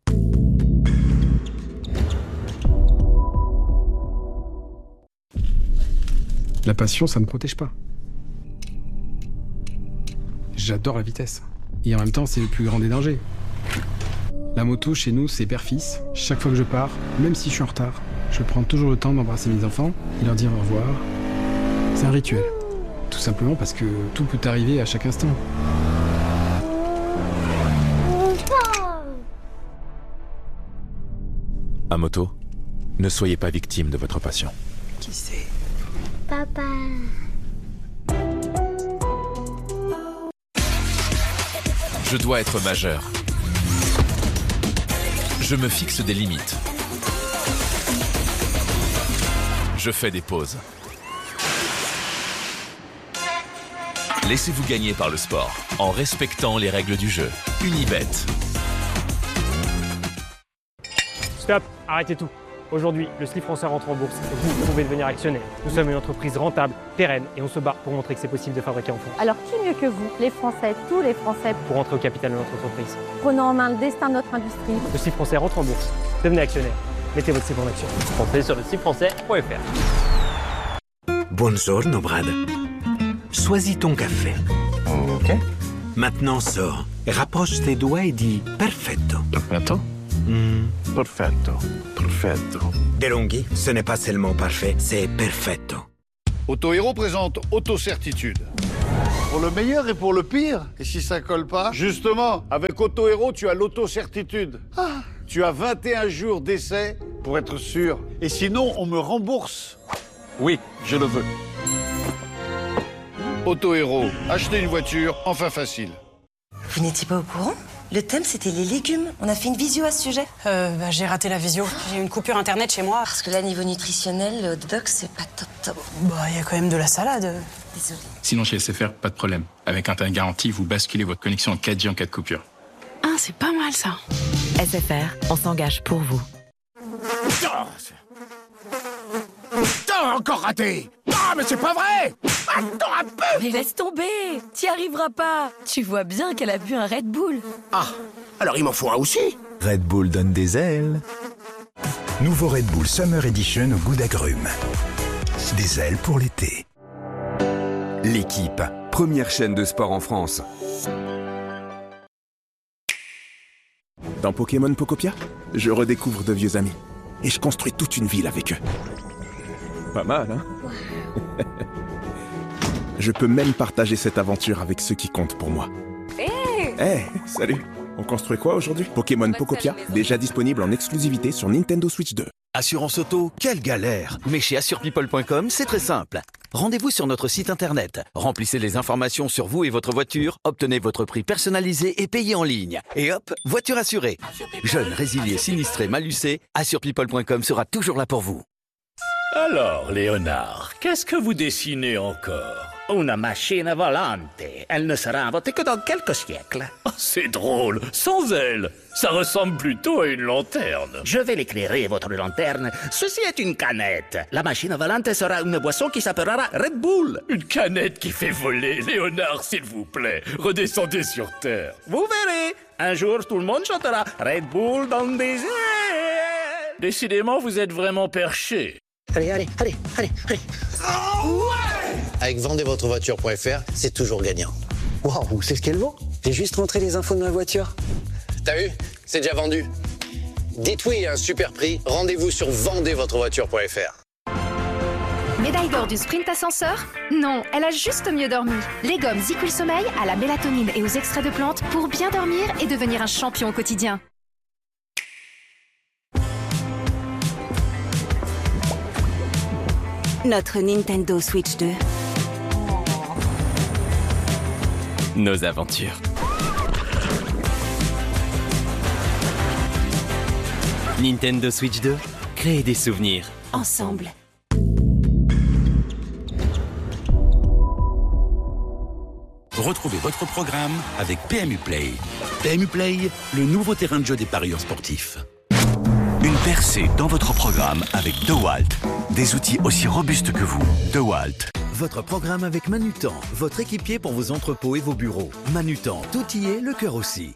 Speaker 11: La passion, ça ne me protège pas. J'adore la vitesse. Et en même temps, c'est le plus grand des dangers. La moto, chez nous, c'est père-fils. Chaque fois que je pars, même si je suis en retard, je prends toujours le temps d'embrasser mes enfants et leur dire au revoir. C'est un rituel. Tout simplement parce que tout peut arriver à chaque instant.
Speaker 13: À moto, ne soyez pas victime de votre passion.
Speaker 10: Qui c'est ?
Speaker 25: Papa.
Speaker 7: Je dois être majeur. Je me fixe des limites. Je fais des pauses. Laissez-vous gagner par le sport en respectant les règles du jeu. Unibet.
Speaker 26: Stop, arrêtez tout. Aujourd'hui, le slip français rentre en bourse et vous pouvez devenir actionnaire. Nous sommes une entreprise rentable, pérenne et on se bat pour montrer que c'est possible de fabriquer en France.
Speaker 27: Alors qui mieux que vous, les Français, tous les Français,
Speaker 26: pour rentrer au capital de notre entreprise.
Speaker 27: Prenons en main le destin de notre industrie.
Speaker 26: Le slip français rentre en bourse. Devenez actionnaire. Mettez votre slip en action. Entrez sur le slip français point F R.
Speaker 28: Buongiorno, Brad. Choisis ton café.
Speaker 29: Ok.
Speaker 28: Maintenant sors, rapproche tes doigts et dis perfetto.
Speaker 29: Perfetto.
Speaker 28: Mm.
Speaker 29: Perfetto. Perfetto.
Speaker 28: DeLonghi, ce n'est pas seulement parfait, c'est perfetto.
Speaker 12: Autohéros présente Autocertitude. Pour le meilleur et pour le pire. Et si ça colle pas? Justement, avec Autohéros, tu as l'autocertitude. Ah, tu as vingt et un jours d'essai pour être sûr. Et sinon, on me rembourse.
Speaker 29: Oui, je le veux.
Speaker 12: Auto Héros, acheter une voiture, enfin facile.
Speaker 5: Vous n'étiez pas au courant? Le thème, c'était les légumes. On a fait une visio à ce sujet.
Speaker 8: Euh, bah, j'ai raté la visio. J'ai eu une coupure internet chez moi.
Speaker 5: Parce que là, niveau nutritionnel, le hot dog, c'est pas top top.
Speaker 8: Bah, il y a quand même de la salade.
Speaker 5: Désolée.
Speaker 14: Sinon, chez S F R, pas de problème. Avec Internet garantie, vous basculez votre connexion en quatre G en cas de coupure.
Speaker 8: Ah, c'est pas mal, ça.
Speaker 15: S F R, on s'engage pour vous.
Speaker 16: T'as encore raté. Ah, mais c'est pas vrai. Attends un peu.
Speaker 15: Mais laisse tomber. T'y arriveras pas. Tu vois bien qu'elle a bu un Red Bull.
Speaker 16: Ah, alors il m'en faut un aussi.
Speaker 17: Red Bull donne des ailes. Nouveau Red Bull Summer Edition au goût d'agrumes. Des ailes pour l'été.
Speaker 9: L'équipe, première chaîne de sport en France.
Speaker 29: Dans Pokémon Pocopia, je redécouvre de vieux amis. Et je construis toute une ville avec eux. Pas mal, hein? Je peux même partager cette aventure avec ceux qui comptent pour moi.
Speaker 15: Hé
Speaker 29: hey hey, salut! On construit quoi aujourd'hui? Pokémon Pocopia, déjà disponible en exclusivité sur Nintendo Switch deux.
Speaker 4: Assurance auto, quelle galère! Mais chez assure people point com, c'est très simple. Rendez-vous sur notre site internet. Remplissez les informations sur vous et votre voiture, obtenez votre prix personnalisé et payez en ligne. Et hop, voiture assurée. Jeune, résilié, sinistré, malucé, assure people point com sera toujours là pour vous.
Speaker 18: Alors, Léonard, qu'est-ce que vous dessinez encore?
Speaker 23: Una machine volante. Elle ne sera inventée que dans quelques siècles.
Speaker 18: Oh, c'est drôle, sans elle. Ça ressemble plutôt à une lanterne.
Speaker 23: Je vais l'éclairer, votre lanterne. Ceci est une canette. La machine volante sera une boisson qui s'appellera Red Bull.
Speaker 18: Une canette qui fait voler. Léonard, s'il vous plaît, redescendez sur Terre.
Speaker 23: Vous verrez. Un jour, tout le monde chantera Red Bull dans des airs.
Speaker 18: Décidément, vous êtes vraiment perché.
Speaker 23: Allez, allez, allez, allez, allez.
Speaker 25: Oh ouais. Avec vendez votre voiture point F R, c'est toujours gagnant.
Speaker 30: Waouh, c'est ce qu'elle vaut. J'ai juste rentré les infos de ma voiture.
Speaker 25: T'as vu? C'est déjà vendu. Dites oui à un super prix, rendez-vous sur vendez votre voiture point F R.
Speaker 31: Médaille d'or du sprint ascenseur? Non, elle a juste mieux dormi. Les gommes Zicul Sommeil à la mélatonine et aux extraits de plantes pour bien dormir et devenir un champion au quotidien.
Speaker 32: Notre Nintendo Switch deux.
Speaker 33: Nos aventures. Nintendo Switch deux, créer des souvenirs.
Speaker 31: Ensemble.
Speaker 19: Retrouvez votre programme avec P M U Play. P M U Play, le nouveau terrain de jeu des parieurs sportifs.
Speaker 20: Une percée dans votre programme avec DeWalt. Des outils aussi robustes que vous. DeWalt.
Speaker 4: Votre programme avec Manutan, votre équipier pour vos entrepôts et vos bureaux. Manutan, tout y est, le cœur aussi.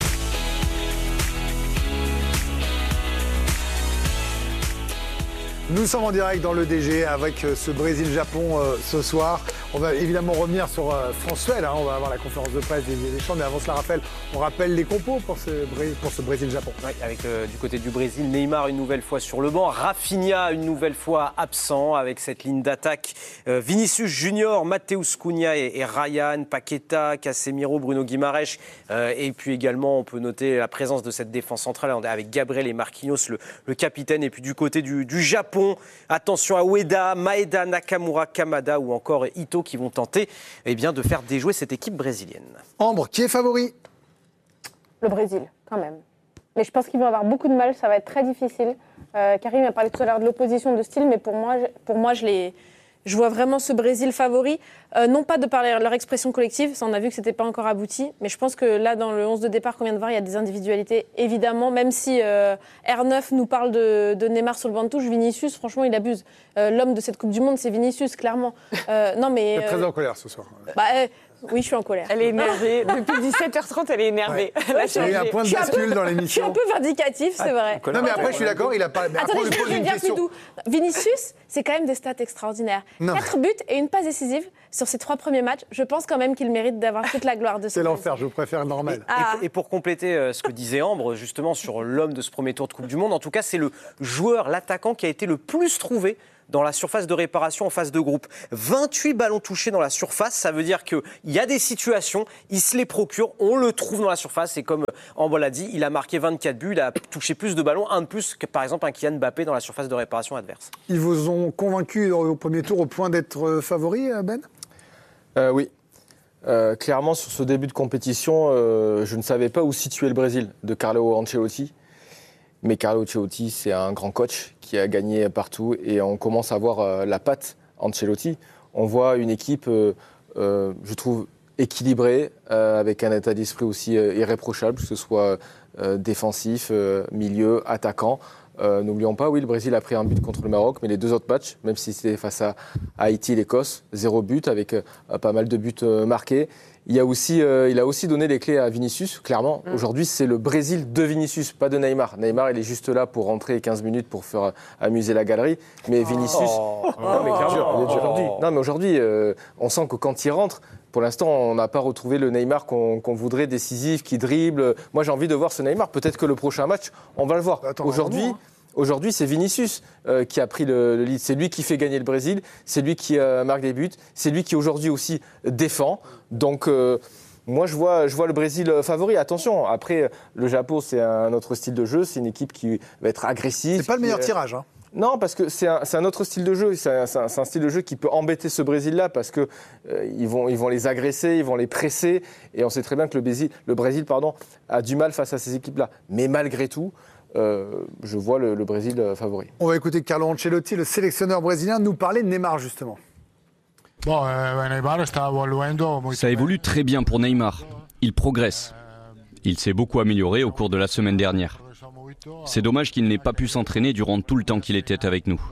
Speaker 21: Nous sommes en direct dans le D G avec ce Brésil-Japon euh, ce soir. On va évidemment revenir sur euh, France-Suède, hein. On va avoir la conférence de presse des Deschamps, mais avant cela, Raphaël, on rappelle les compos pour ce, pour ce Brésil-Japon.
Speaker 22: Oui, avec euh, du côté du Brésil, Neymar une nouvelle fois sur le banc, Rafinha une nouvelle fois absent avec cette ligne d'attaque. Euh, Vinicius Junior, Mateus Cunha et, et Ryan, Paqueta, Casemiro, Bruno Guimaraes. Euh, et puis également, on peut noter la présence de cette défense centrale avec Gabriel et Marquinhos, le, le capitaine. Et puis du côté du, du Japon, attention à Ueda, Maeda, Nakamura, Kamada ou encore Ito qui vont tenter eh bien, de faire déjouer cette équipe brésilienne.
Speaker 21: Ambre, qui est favori?
Speaker 3: Le Brésil, quand même. Mais je pense qu'ils vont avoir beaucoup de mal, ça va être très difficile. Euh, Karim a parlé tout à l'heure de l'opposition de style, mais pour moi, pour moi je, les, je vois vraiment ce Brésil favori. Euh, non pas de par leur expression collective, ça on a vu que ce n'était pas encore abouti, mais je pense que là, dans le onze de départ qu'on vient de voir, il y a des individualités, évidemment, même si euh, R neuf nous parle de, de Neymar sur le banc de touche, Vinicius, franchement, il abuse. Euh, l'homme de cette Coupe du Monde, c'est Vinicius, clairement. Euh, non, mais,
Speaker 21: Elle est très
Speaker 3: euh,
Speaker 21: en colère ce soir.
Speaker 3: Bah, euh, oui, je suis en colère.
Speaker 2: Elle est énervée. Depuis dix-sept heures trente, elle est énervée.
Speaker 21: Ouais. Ouais, il y a un point de bascule dans l'émission.
Speaker 3: Je suis un peu vindicatif, c'est vrai.
Speaker 21: Non, mais après, je suis d'accord, il a pas. Mais
Speaker 3: Attendez,
Speaker 21: après,
Speaker 3: je vais dire plus doux. Vinicius, c'est quand même des stats extraordinaires.
Speaker 21: Non.
Speaker 3: Quatre buts et une passe décisive. sur ses trois premiers matchs, je pense quand même qu'il mérite d'avoir toute la gloire de ce
Speaker 21: C'est l'enfer, je préfère normal.
Speaker 22: Et, ah. et, et pour compléter euh, ce que disait Ambre, justement, sur l'homme de ce premier tour de Coupe du Monde, en tout cas, c'est le joueur, l'attaquant qui a été le plus trouvé dans la surface de réparation en phase de groupe. vingt-huit ballons touchés dans la surface, ça veut dire qu'il y a des situations, il se les procure, on le trouve dans la surface, et comme Ambre l'a dit, il a marqué vingt-quatre buts, il a touché plus de ballons, un de plus que par exemple un Kylian Mbappé dans la surface de réparation adverse.
Speaker 21: Ils vous ont convaincu au premier tour au point d'être favori, Ben ?
Speaker 1: euh, Oui. Euh, clairement, sur ce début de compétition, euh, je ne savais pas où situer le Brésil de Carlo Ancelotti. Mais Carlo Ancelotti, c'est un grand coach qui a gagné partout et on commence à voir euh, la patte Ancelotti. On voit une équipe, euh, euh, je trouve, équilibrée, euh, avec un état d'esprit aussi euh, irréprochable, que ce soit euh, défensif, euh, milieu, attaquant. Euh, n'oublions pas, oui, le Brésil a pris un but contre le Maroc, mais les deux autres matchs, même si c'était face à Haïti et l'Écosse, zéro but, avec euh, pas mal de buts euh, marqués. Il, y a aussi, euh, il a aussi donné les clés à Vinicius, clairement. Mmh. Aujourd'hui, c'est le Brésil de Vinicius, pas de Neymar. Neymar, il est juste là pour rentrer quinze minutes pour faire euh, amuser la galerie. Mais Vinicius...
Speaker 22: Oh.
Speaker 1: Non, mais clairement, oh. aujourd'hui, non, mais aujourd'hui euh, on sent que quand il rentre, pour l'instant, on n'a pas retrouvé le Neymar qu'on, qu'on voudrait, décisif, qui dribble. Moi, j'ai envie de voir ce Neymar. Peut-être que le prochain match, on va le voir. Attends, aujourd'hui... Hein. Aujourd'hui, c'est Vinicius euh, qui a pris le, le lead. C'est lui qui fait gagner le Brésil. C'est lui qui euh, marque des buts. C'est lui qui, aujourd'hui, aussi défend. Donc, euh, moi, je vois, je vois le Brésil favori. Attention, après, le Japon, c'est un autre style de jeu. C'est une équipe qui va être agressive.
Speaker 21: C'est pas le meilleur
Speaker 1: qui,
Speaker 21: tirage, hein.
Speaker 1: Non, parce que c'est un, c'est un autre style de jeu. C'est un, c'est, un, c'est un style de jeu qui peut embêter ce Brésil-là parce qu'ils euh, vont, ils vont les agresser, ils vont les presser. Et on sait très bien que le Brésil, le Brésil pardon, a du mal face à ces équipes-là. Mais malgré tout, Euh, je vois le, le Brésil euh, favori.
Speaker 21: On va écouter Carlo Ancelotti, le sélectionneur brésilien, nous parler de Neymar justement.
Speaker 5: Ça évolue très bien pour Neymar. Il progresse. Il s'est beaucoup amélioré au cours de la semaine dernière. C'est dommage qu'il n'ait pas pu s'entraîner durant tout le temps qu'il était avec nous.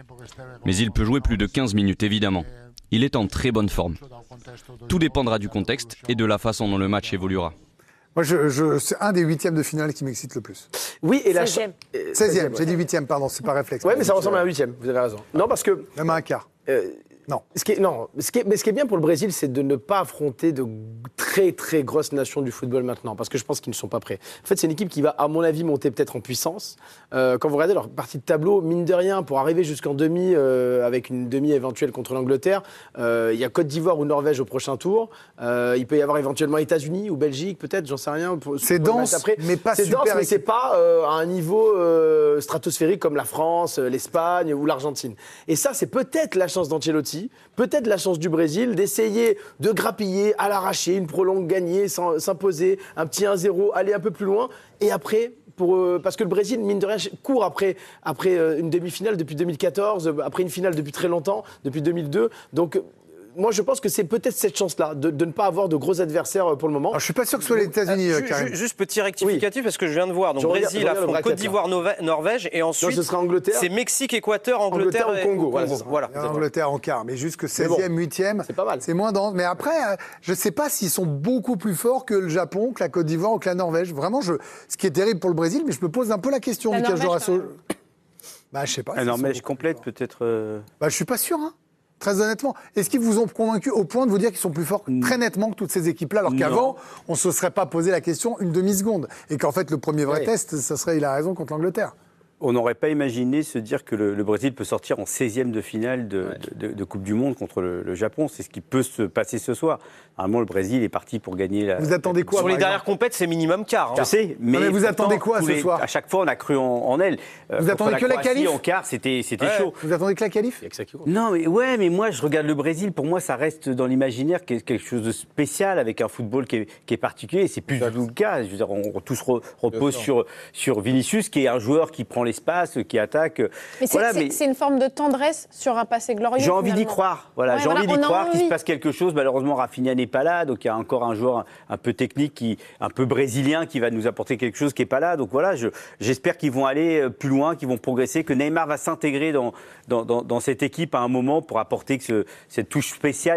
Speaker 5: Mais il peut jouer plus de quinze minutes évidemment. Il est en très bonne forme. Tout dépendra du contexte et de la façon dont le match évoluera.
Speaker 21: Moi, je, je, c'est un des huitièmes de finale qui m'excite le plus.
Speaker 6: Oui, et la
Speaker 21: seizième. seizième, j'ai dit huitième, pardon, c'est pas réflexe.
Speaker 6: Oui, mais ça ressemble à un huitième, vous avez raison. Non, parce que...
Speaker 21: Même à un quart.
Speaker 6: Euh, non. Ce qui est, non, ce qui est, mais ce qui est bien pour le Brésil, c'est de ne pas affronter de très, très grosses nations du football maintenant, parce que je pense qu'ils ne sont pas prêts. En fait, c'est une équipe qui va, à mon avis, monter peut-être en puissance. Euh, quand vous regardez leur partie de tableau, mine de rien, pour arriver jusqu'en demi, euh, avec une demi éventuelle contre l'Angleterre, euh, il y a Côte d'Ivoire ou Norvège au prochain tour. Euh, il peut y avoir éventuellement États-Unis ou Belgique, peut-être, j'en sais rien. Pour,
Speaker 21: c'est
Speaker 6: pour
Speaker 21: dense, après. mais pas
Speaker 6: c'est
Speaker 21: super.
Speaker 6: C'est dense, mais c'est pas euh, à un niveau euh, stratosphérique comme la France, l'Espagne ou l'Argentine. Et ça, c'est peut-être la chance d'Ancelotti, peut-être la chance du Brésil d'essayer de grappiller à l'arraché, une prolongue gagnée, s'imposer, un petit un zéro, aller un peu plus loin, et après... Pour, euh, parce que le Brésil, mine de rien, court après, après euh, une demi-finale depuis deux mille quatorze, après une finale depuis très longtemps, depuis deux mille deux. Donc, euh, moi, je pense que c'est peut-être cette chance-là, de, de ne pas avoir de gros adversaires pour le moment.
Speaker 21: Alors, je ne suis pas sûr que ce soit les États-Unis, euh, Karim.
Speaker 22: Juste petit rectificatif, oui. Parce que je viens de voir. Donc, je Brésil regarde, affronte Côte d'Ivoire, Norvège, et ensuite,
Speaker 6: non, ce sera Angleterre.
Speaker 22: C'est Mexique, Équateur, Angleterre,
Speaker 6: Angleterre ou Congo.
Speaker 22: Congo.
Speaker 6: Voilà,
Speaker 21: voilà. Angleterre en quart, mais jusque seizième, huitième,
Speaker 6: c'est pas mal.
Speaker 21: C'est moins dense. Mais après, je ne sais pas s'ils sont beaucoup plus forts que le Japon, que la Côte d'Ivoire ou que la Norvège. Vraiment, je... ce qui est terrible pour le Brésil, mais je me pose un peu la question.
Speaker 3: La
Speaker 21: Michael
Speaker 3: Norvège,
Speaker 21: Jorasso. Bah, je sais pas.
Speaker 7: La Norvège complète, peut-être. Euh...
Speaker 21: Bah, je suis pas sûr, hein. Très honnêtement. Est-ce qu'ils vous ont convaincu au point de vous dire qu'ils sont plus forts très nettement que toutes ces équipes-là, alors qu'avant, on ne se serait pas posé la question une demi-seconde, et qu'en fait, le premier vrai oui. test, ça serait, il a raison, contre l'Angleterre.
Speaker 7: On n'aurait pas imaginé se dire que le, le Brésil peut sortir en seizième de finale de, ouais. de, de, de Coupe du Monde contre le, le Japon. C'est ce qui peut se passer ce soir. Normalement, le Brésil est parti pour gagner la...
Speaker 21: Vous attendez quoi?
Speaker 22: Sur les dernières compètes, c'est minimum quart. Hein.
Speaker 7: Je sais, mais...
Speaker 21: Non, mais vous attendez quoi ce
Speaker 7: les,
Speaker 21: soir?
Speaker 7: À chaque fois, on a cru en, en elle.
Speaker 21: Vous euh, attendez que la qualif?
Speaker 7: En quart, c'était c'était
Speaker 21: ouais.
Speaker 7: chaud.
Speaker 21: Vous attendez que la qualif?
Speaker 7: Non, mais ouais, mais moi, je regarde le Brésil. Pour moi, ça reste dans l'imaginaire quelque chose de spécial, avec un football qui est, qui est particulier. Et c'est plus du tout le cas. Je veux dire, on, on tous re, repose sur, sur Vinicius, qui est un joueur qui prend l'espace, qui attaque.
Speaker 3: Mais c'est voilà, mais... une forme de tendresse sur un passé glorieux.
Speaker 7: J'ai envie d'y croire. Voilà, ouais, j'ai voilà, envie d'y croire qu'il se passe quelque chose. Malheureusement, Rafinha n'est pas là, donc il y a encore un joueur un, un peu technique, qui, un peu brésilien, qui va nous apporter quelque chose qui n'est pas là. Donc voilà, je, j'espère qu'ils vont aller plus loin, qu'ils vont progresser, que Neymar va s'intégrer dans, dans, dans, dans cette équipe à un moment pour apporter ce, cette touche spéciale qu'a,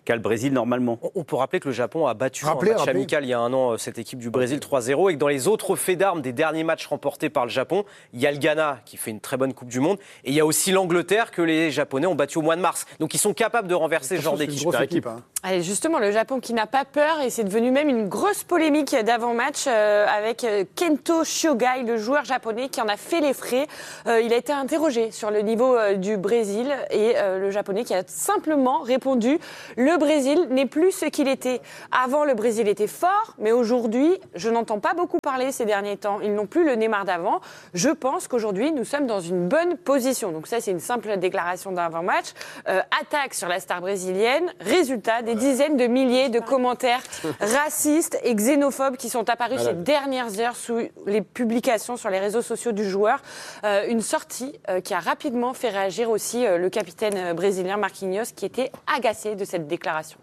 Speaker 7: qu'a le Brésil normalement.
Speaker 22: On peut rappeler que le Japon a battu
Speaker 21: Rappelez,
Speaker 22: en match
Speaker 21: rappelez.
Speaker 22: amical il y a un an cette équipe du Brésil trois zéro et que dans les autres faits d'armes des derniers matchs remportés par le Japon, il y a le Ghana qui fait une très bonne Coupe du Monde et il y a aussi l'Angleterre que les Japonais ont battu au mois de mars. Donc ils sont capables de renverser ce genre d'équipe.
Speaker 21: Grosse équipe, hein.
Speaker 2: Allez, justement, le Japon qui n'a pas peur et c'est devenu même une grosse polémique d'avant-match euh, avec euh, Kento Shiogai, le joueur japonais qui en a fait les frais. Euh, il a été interrogé sur le niveau euh, du Brésil et euh, le Japonais qui a simplement répondu « Le Brésil n'est plus ce qu'il était. Avant, le Brésil était fort, mais aujourd'hui, je n'entends pas beaucoup parler ces derniers temps. Ils n'ont plus le Neymar d'avant. Je pense qu'aujourd'hui, nous sommes dans une bonne position. » Donc ça, c'est une simple déclaration d'avant-match. Euh, attaque sur la star brésilienne. Résultat, des dizaines de milliers de commentaires racistes et xénophobes qui sont apparus
Speaker 21: Voilà.
Speaker 2: ces dernières heures sous les publications sur les réseaux sociaux du joueur. Euh, une sortie euh, qui a rapidement fait réagir aussi euh, le capitaine euh, brésilien Marquinhos qui était agacé de cette déclaration.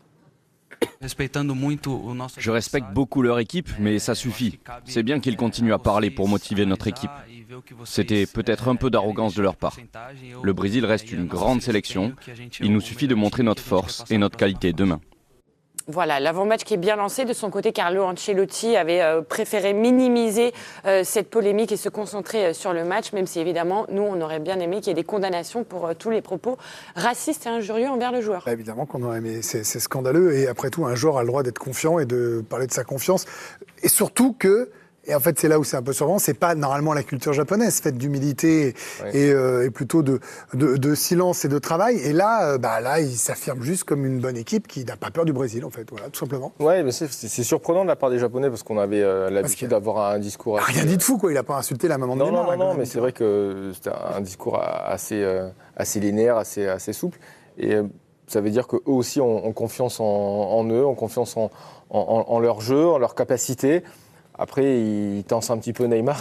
Speaker 5: Je respecte beaucoup leur équipe, mais ça suffit. C'est bien qu'ils continuent à parler pour motiver notre équipe. C'était peut-être un peu d'arrogance de leur part. Le Brésil reste une grande sélection. Il nous suffit de montrer notre force et notre qualité demain.
Speaker 2: Voilà, l'avant-match qui est bien lancé. De son côté, Carlo Ancelotti avait euh, préféré minimiser euh, cette polémique et se concentrer euh, sur le match, même si évidemment, nous, on aurait bien aimé qu'il y ait des condamnations pour euh, tous les propos racistes et injurieux envers le joueur.
Speaker 21: Bah, évidemment qu'on aurait aimé, c'est, c'est scandaleux. Et après tout, un joueur a le droit d'être confiant et de parler de sa confiance. Et surtout que, et en fait c'est là où c'est un peu surprenant, c'est pas normalement la culture japonaise, faite d'humilité
Speaker 1: Oui.
Speaker 21: et, euh, et plutôt de, de, de silence et de travail. Et là, euh, bah, là, il s'affirme juste comme une bonne équipe qui n'a pas peur du Brésil, en fait, voilà, tout simplement.
Speaker 1: Ouais, mais c'est, c'est, c'est surprenant de la part des Japonais parce qu'on avait euh, l'habitude d'avoir un discours.
Speaker 21: Ah, rien dit de fou, quoi. Il a pas insulté la maman de
Speaker 1: Non,
Speaker 21: Neymar.
Speaker 1: non, non,
Speaker 21: hein,
Speaker 1: non,
Speaker 21: quand
Speaker 1: mais
Speaker 21: même.
Speaker 1: c'est vrai que c'était un discours assez, euh, assez linéaire, assez, assez souple. Et euh, ça veut dire qu'eux aussi ont, ont confiance en, en eux, ont confiance en, en, en leur jeu, en leur capacité. Après, ils tensent un petit peu Neymar.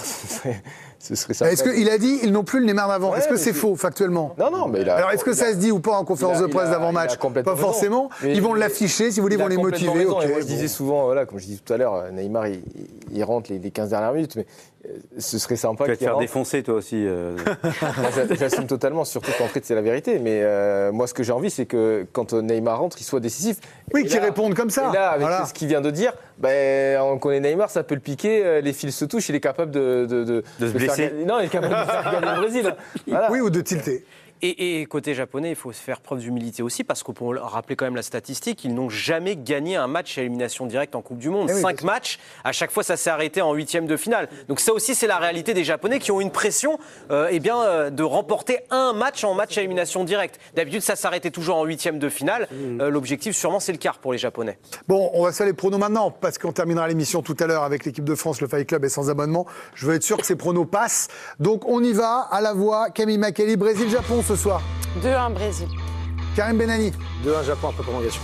Speaker 1: Ce serait ça.
Speaker 21: Est-ce qu'il a dit ils n'ont plus le Neymar d'avant?
Speaker 1: Ouais,
Speaker 21: Est-ce que
Speaker 1: mais
Speaker 21: c'est
Speaker 1: c'est-
Speaker 21: faux, factuellement?
Speaker 1: Non, non, mais il a-
Speaker 21: Alors, est-ce que
Speaker 1: il
Speaker 21: ça
Speaker 1: a-
Speaker 21: se dit ou pas en conférence
Speaker 1: il a-
Speaker 21: de presse
Speaker 1: il a-
Speaker 21: d'avant-match?
Speaker 1: il a complètement
Speaker 21: Pas forcément.
Speaker 1: raison. Mais
Speaker 21: Ils vont
Speaker 1: il-
Speaker 21: l'afficher, si vous voulez, ils
Speaker 1: il a
Speaker 21: vont les
Speaker 1: complètement
Speaker 21: motiver.
Speaker 1: raison.
Speaker 21: ok,
Speaker 1: Et moi, je
Speaker 21: bon.
Speaker 1: disais souvent, voilà, comme je disais tout à l'heure, Neymar, il, il rentre les, les quinze dernières minutes, mais euh, ce serait sympa
Speaker 7: Tu vas te
Speaker 1: qu'il
Speaker 7: faire
Speaker 1: rentre.
Speaker 7: défoncer toi aussi. euh.
Speaker 1: Moi, J'assume totalement, surtout qu'en fait, c'est la vérité. Mais euh, moi, ce que j'ai envie, c'est que quand Neymar rentre, il soit décisif.
Speaker 21: Oui,
Speaker 1: Et
Speaker 21: qu'il
Speaker 1: là-
Speaker 21: réponde comme ça.
Speaker 1: Et là, avec
Speaker 21: Voilà.
Speaker 1: ce qu'il vient de dire, ben, on connaît Neymar, ça peut le piquer, euh, les fils se touchent, il est capable de... De, de,
Speaker 7: De se
Speaker 1: faire
Speaker 7: blesser.
Speaker 1: gagner- Non, il est capable de faire gagner le Brésil. Voilà.
Speaker 21: Oui, ou de tilter.
Speaker 22: Et, et côté japonais, il faut se faire preuve d'humilité aussi, parce qu'on peut rappeler quand même la statistique, ils n'ont jamais gagné un match à élimination directe en Coupe du Monde.
Speaker 21: Eh oui,
Speaker 22: Cinq
Speaker 21: bien sûr.
Speaker 22: matchs, à chaque fois ça s'est arrêté en huitième de finale. Donc ça aussi c'est la réalité des Japonais qui ont une pression euh, eh bien, euh, de remporter un match en match à élimination directe. D'habitude ça s'arrêtait toujours en huitième de finale. Euh, L'objectif sûrement c'est le quart pour les Japonais.
Speaker 21: Bon, on va se faire les pronos maintenant, parce qu'on terminera l'émission tout à l'heure avec l'équipe de France, le Fight Club est sans abonnement. Je veux être sûr que ces pronos passent. Donc on y va, à la voix, Camille Makeli, Brésil-Japon ce soir.
Speaker 2: deux un Brésil.
Speaker 21: Karim Benani,
Speaker 6: deux un Japon après prolongation.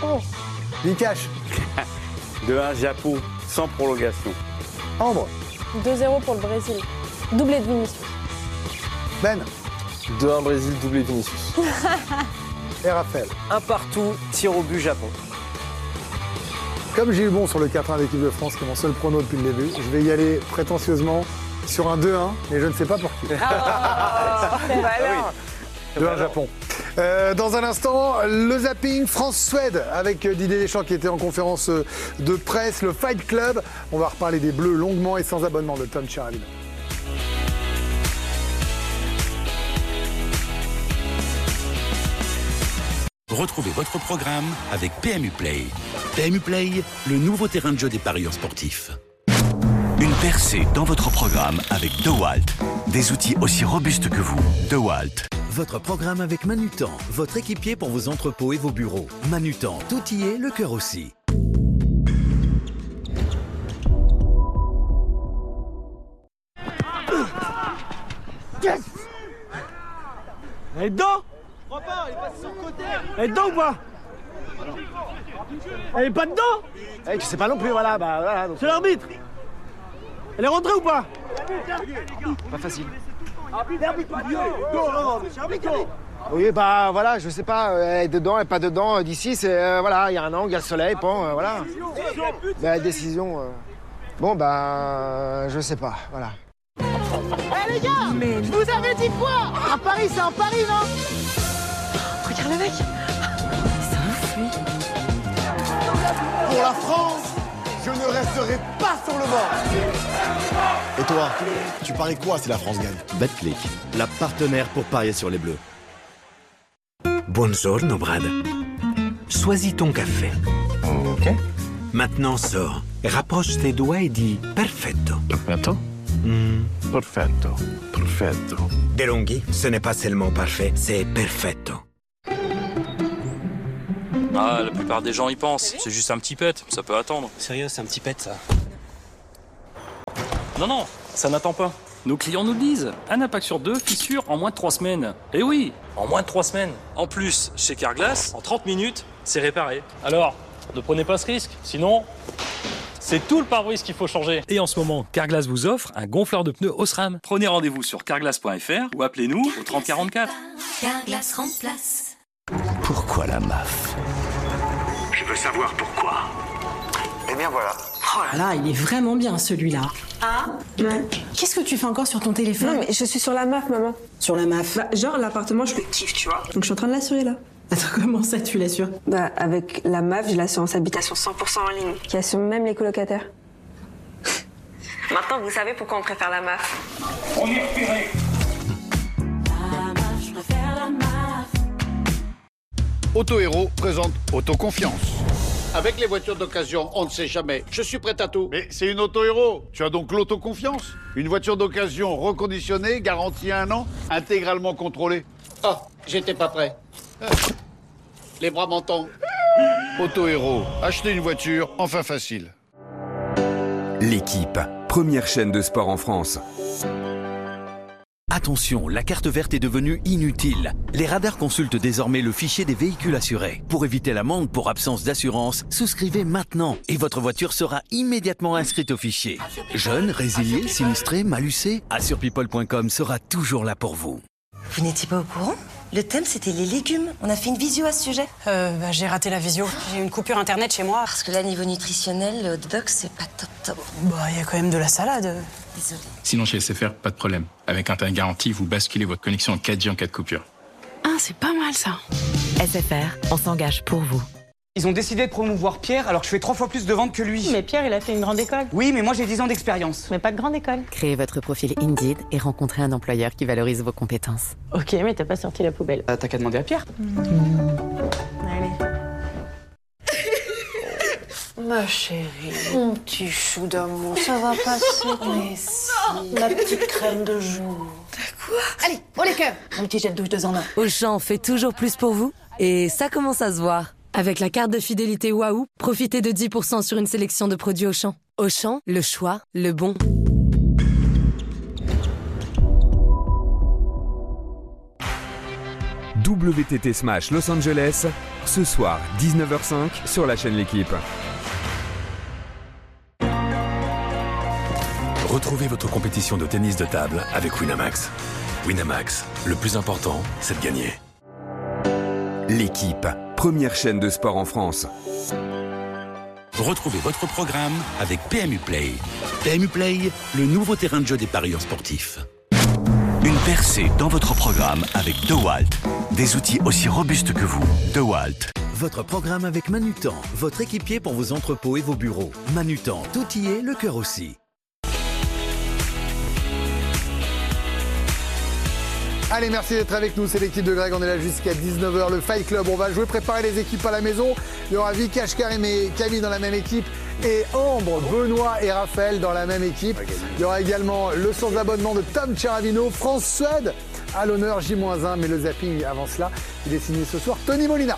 Speaker 21: Vikash,
Speaker 7: deux un Japon, sans prolongation.
Speaker 21: Ambre,
Speaker 3: deux zéro pour le Brésil. Doublé de Vinicius.
Speaker 21: Ben
Speaker 1: deux un Brésil, doublé Vinicius.
Speaker 21: et Raphaël.
Speaker 22: Un partout, tir au but Japon.
Speaker 21: Comme j'ai eu bon sur le quatre un de l'équipe de France, qui est mon seul prono depuis le début, je vais y aller prétentieusement sur un deux un, mais je ne sais pas pour qui.
Speaker 2: Ah, bah alors.
Speaker 21: deux un Japon. Euh, dans un instant, le zapping France-Suède avec euh, Didier Deschamps qui était en conférence euh, de presse, le Fight Club. On va reparler des Bleus longuement et sans abonnement de Tom Chiraville.
Speaker 19: Retrouvez votre programme avec P M U Play. P M U Play, le nouveau terrain de jeu des parieurs sportifs.
Speaker 20: Une percée dans votre programme avec DeWalt. Des outils aussi robustes que vous. DeWalt.
Speaker 4: Votre programme avec Manutan, votre équipier pour vos entrepôts et vos bureaux. Manutan, tout y est, le cœur aussi.
Speaker 8: Yes. Elle est dedans. Elle est dedans ou pas? Elle est pas dedans.
Speaker 6: Eh, tu sais pas non plus, voilà. Bah, voilà donc...
Speaker 8: C'est l'arbitre. Elle est rentrée ou pas?
Speaker 6: Pas facile.
Speaker 8: Non, non, non, mais c'est arbitre.
Speaker 6: Oui, bah voilà, je sais pas, euh, elle est dedans, elle est pas dedans. D'ici, c'est euh, voilà, il y a un angle, il y a le soleil, bon, euh, voilà. Mais la décision. euh, Bon, bah, je sais pas, voilà.
Speaker 8: Eh les gars, mais je vous avais dit quoi? À Paris, c'est un pari, non?
Speaker 15: Regarde le mec. C'est ouf, lui.
Speaker 9: Pour la France, je ne resterai pas sur le banc.
Speaker 10: Et toi, tu paries quoi si la France gagne?
Speaker 11: Betclic, la partenaire pour parier sur les Bleus.
Speaker 12: Buongiorno, Brad. Choisis ton café.
Speaker 10: Ok.
Speaker 12: Maintenant, sors. Rapproche tes doigts et dis perfetto.
Speaker 10: Perfetto?
Speaker 12: Mm.
Speaker 10: Perfetto. Perfetto.
Speaker 12: DeLonghi, ce n'est pas seulement parfait, c'est perfetto.
Speaker 13: Ah, la plupart des gens y pensent. C'est juste un petit pet, ça peut attendre.
Speaker 14: Sérieux, c'est un petit pet, ça.
Speaker 13: Non, non, ça n'attend pas. Nos clients nous le disent. Un impact sur deux, fissure en moins de trois semaines. Eh oui, en moins de trois semaines. En plus, chez Carglass, en trente minutes, c'est réparé. Alors, ne prenez pas ce risque, sinon... C'est tout le pare-brise qu'il faut changer. Et en ce moment, Carglass vous offre un gonfleur de pneus Osram. Prenez rendez-vous sur carglass point f r ou appelez-nous au trente quarante-quatre.
Speaker 15: Carglass remplace.
Speaker 20: Pourquoi la M A F?
Speaker 12: Je veux savoir pourquoi.
Speaker 10: Eh bien voilà.
Speaker 14: Oh là là, il est vraiment bien celui-là.
Speaker 3: Ah ouais.
Speaker 14: Qu'est-ce que tu fais encore sur ton téléphone?
Speaker 3: Non mais je suis sur la M A F, maman.
Speaker 14: Sur la M A F?
Speaker 3: Bah, genre l'appartement, je le kiffe, tu vois. Donc je suis en train de l'assurer là.
Speaker 14: Attends, comment ça tu l'assures?
Speaker 3: Bah avec la M A F, j'ai l'assurance habitation cent pour cent en ligne, qui assure même les colocataires. Maintenant, vous savez pourquoi on préfère la M A F.
Speaker 13: On est repéré.
Speaker 16: Auto-Héros présente Autoconfiance. Avec les voitures d'occasion, on ne sait jamais. Je suis prêt à tout.
Speaker 10: Mais c'est une Auto-Héros. Tu as donc l'autoconfiance. Une voiture d'occasion reconditionnée, garantie un an, intégralement contrôlée.
Speaker 16: Oh, j'étais pas prêt. Les bras m'en tombent.
Speaker 10: Auto-Héros, achetez une voiture, enfin facile.
Speaker 20: L'équipe, première chaîne de sport en France.
Speaker 4: Attention, la carte verte est devenue inutile. Les radars consultent désormais le fichier des véhicules assurés. Pour éviter l'amende pour absence d'assurance, souscrivez maintenant et votre voiture sera immédiatement inscrite au fichier. Jeune, résilié, sinistré, malucé, assure people point com sera toujours là pour vous.
Speaker 17: Vous n'étiez pas au courant? Le thème, c'était les légumes. On a fait une visio à ce sujet.
Speaker 14: Euh, bah, j'ai raté la visio. J'ai eu une coupure internet chez moi.
Speaker 17: Parce que là, niveau nutritionnel, le hot dog, c'est pas top top.
Speaker 14: Bah, il y a quand même de la salade.
Speaker 17: Désolée.
Speaker 24: Sinon, chez S F R, pas de problème. Avec Internet Garantie, vous basculez votre connexion en quatre G en cas de coupure.
Speaker 14: Ah, c'est pas mal ça.
Speaker 31: S F R, on s'engage pour vous.
Speaker 26: Ils ont décidé de promouvoir Pierre alors que je fais trois fois plus de ventes que lui.
Speaker 2: Mais Pierre, il a fait une grande école.
Speaker 26: Oui, mais moi j'ai dix ans d'expérience.
Speaker 2: Mais pas de grande école.
Speaker 31: Créez votre profil Indeed et rencontrez un employeur qui valorise vos compétences.
Speaker 2: Ok, mais t'as pas sorti la poubelle.
Speaker 26: Euh, t'as qu'à demander à Pierre.
Speaker 2: Mmh. Allez.
Speaker 14: Ma chérie, mon petit chou d'amour, ça va passer. Mais si, la petite crème de jour.
Speaker 31: T'as quoi?
Speaker 14: Allez, pour les cœurs. Un petit jet de douche deux en un.
Speaker 31: Auchan fait toujours plus pour vous et ça commence à se voir. Avec la carte de fidélité Waouh, profitez de dix pour cent sur une sélection de produits Auchan. Auchan, le choix, le bon.
Speaker 27: W T T Smash Los Angeles, ce soir dix-neuf heures cinq sur la chaîne L'Équipe.
Speaker 19: Retrouvez votre compétition de tennis de table avec Winamax. Winamax, le plus important, c'est de gagner.
Speaker 20: L'équipe, première chaîne de sport en France.
Speaker 19: Retrouvez votre programme avec P M U Play. P M U Play, le nouveau terrain de jeu des parieurs sportifs.
Speaker 20: Une percée dans votre programme avec DeWalt. Des outils aussi robustes que vous. DeWalt.
Speaker 4: Votre programme avec Manutan, votre équipier pour vos entrepôts et vos bureaux. Manutan, tout y est, le cœur aussi.
Speaker 21: Allez, merci d'être avec nous, c'est l'équipe de Greg, on est là jusqu'à dix-neuf heures, le Fight Club, on va jouer, préparer les équipes à la maison. Il y aura Vikash, Karim et Camille dans la même équipe et Ambre, Benoît et Raphaël dans la même équipe. Il y aura également le sans abonnement de Tom Ceravino, France-Suède à l'honneur J moins un, mais le zapping avant cela, il est signé ce soir Tony Molina.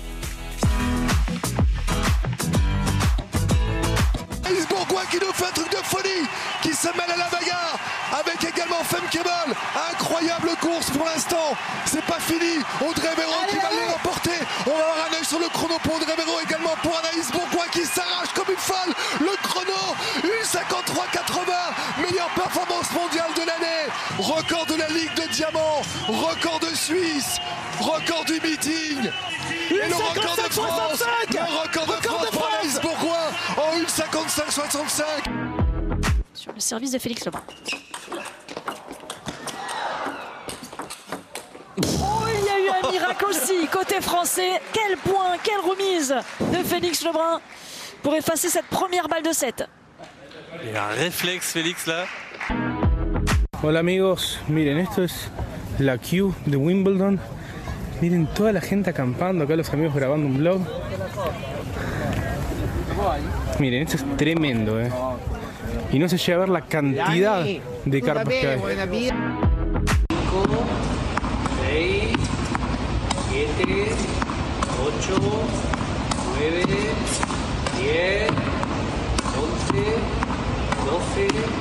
Speaker 28: Bourgoin qui nous fait un truc de folie, qui se mêle à la bagarre avec également Femkebel. Incroyable course pour l'instant, c'est pas fini. Audrey Véro qui va l'emporter. On va avoir un œil sur le chrono pour Audrey Véro, également pour Anaïs Bourgoin qui s'arrache comme une folle. Le chrono, une cinquante-trois quatre-vingts, meilleure performance mondiale de l'année. Record de la Ligue de Diamant, record de Suisse, record du meeting. Et le record de France, le record de France pour Anaïs Bourgoin en une cinquante-cinq soixante-cinq.
Speaker 31: Sur le service de Félix Lebrun.
Speaker 29: Oh, il y a eu un miracle aussi côté français. Quel point, quelle remise de Félix Lebrun
Speaker 1: pour effacer cette première balle de sept.
Speaker 5: Il a un réflexe, Félix, là.
Speaker 6: Hola amigos, miren, esto es la queue de Wimbledon. Miren toda la gente acampando, acá los amigos grabando un vlog. Miren, esto es tremendo, eh. Y no se llega a ver la cantidad de carpas que hay.
Speaker 5: cinco, seis, siete, ocho, nueve, diez, once, doce...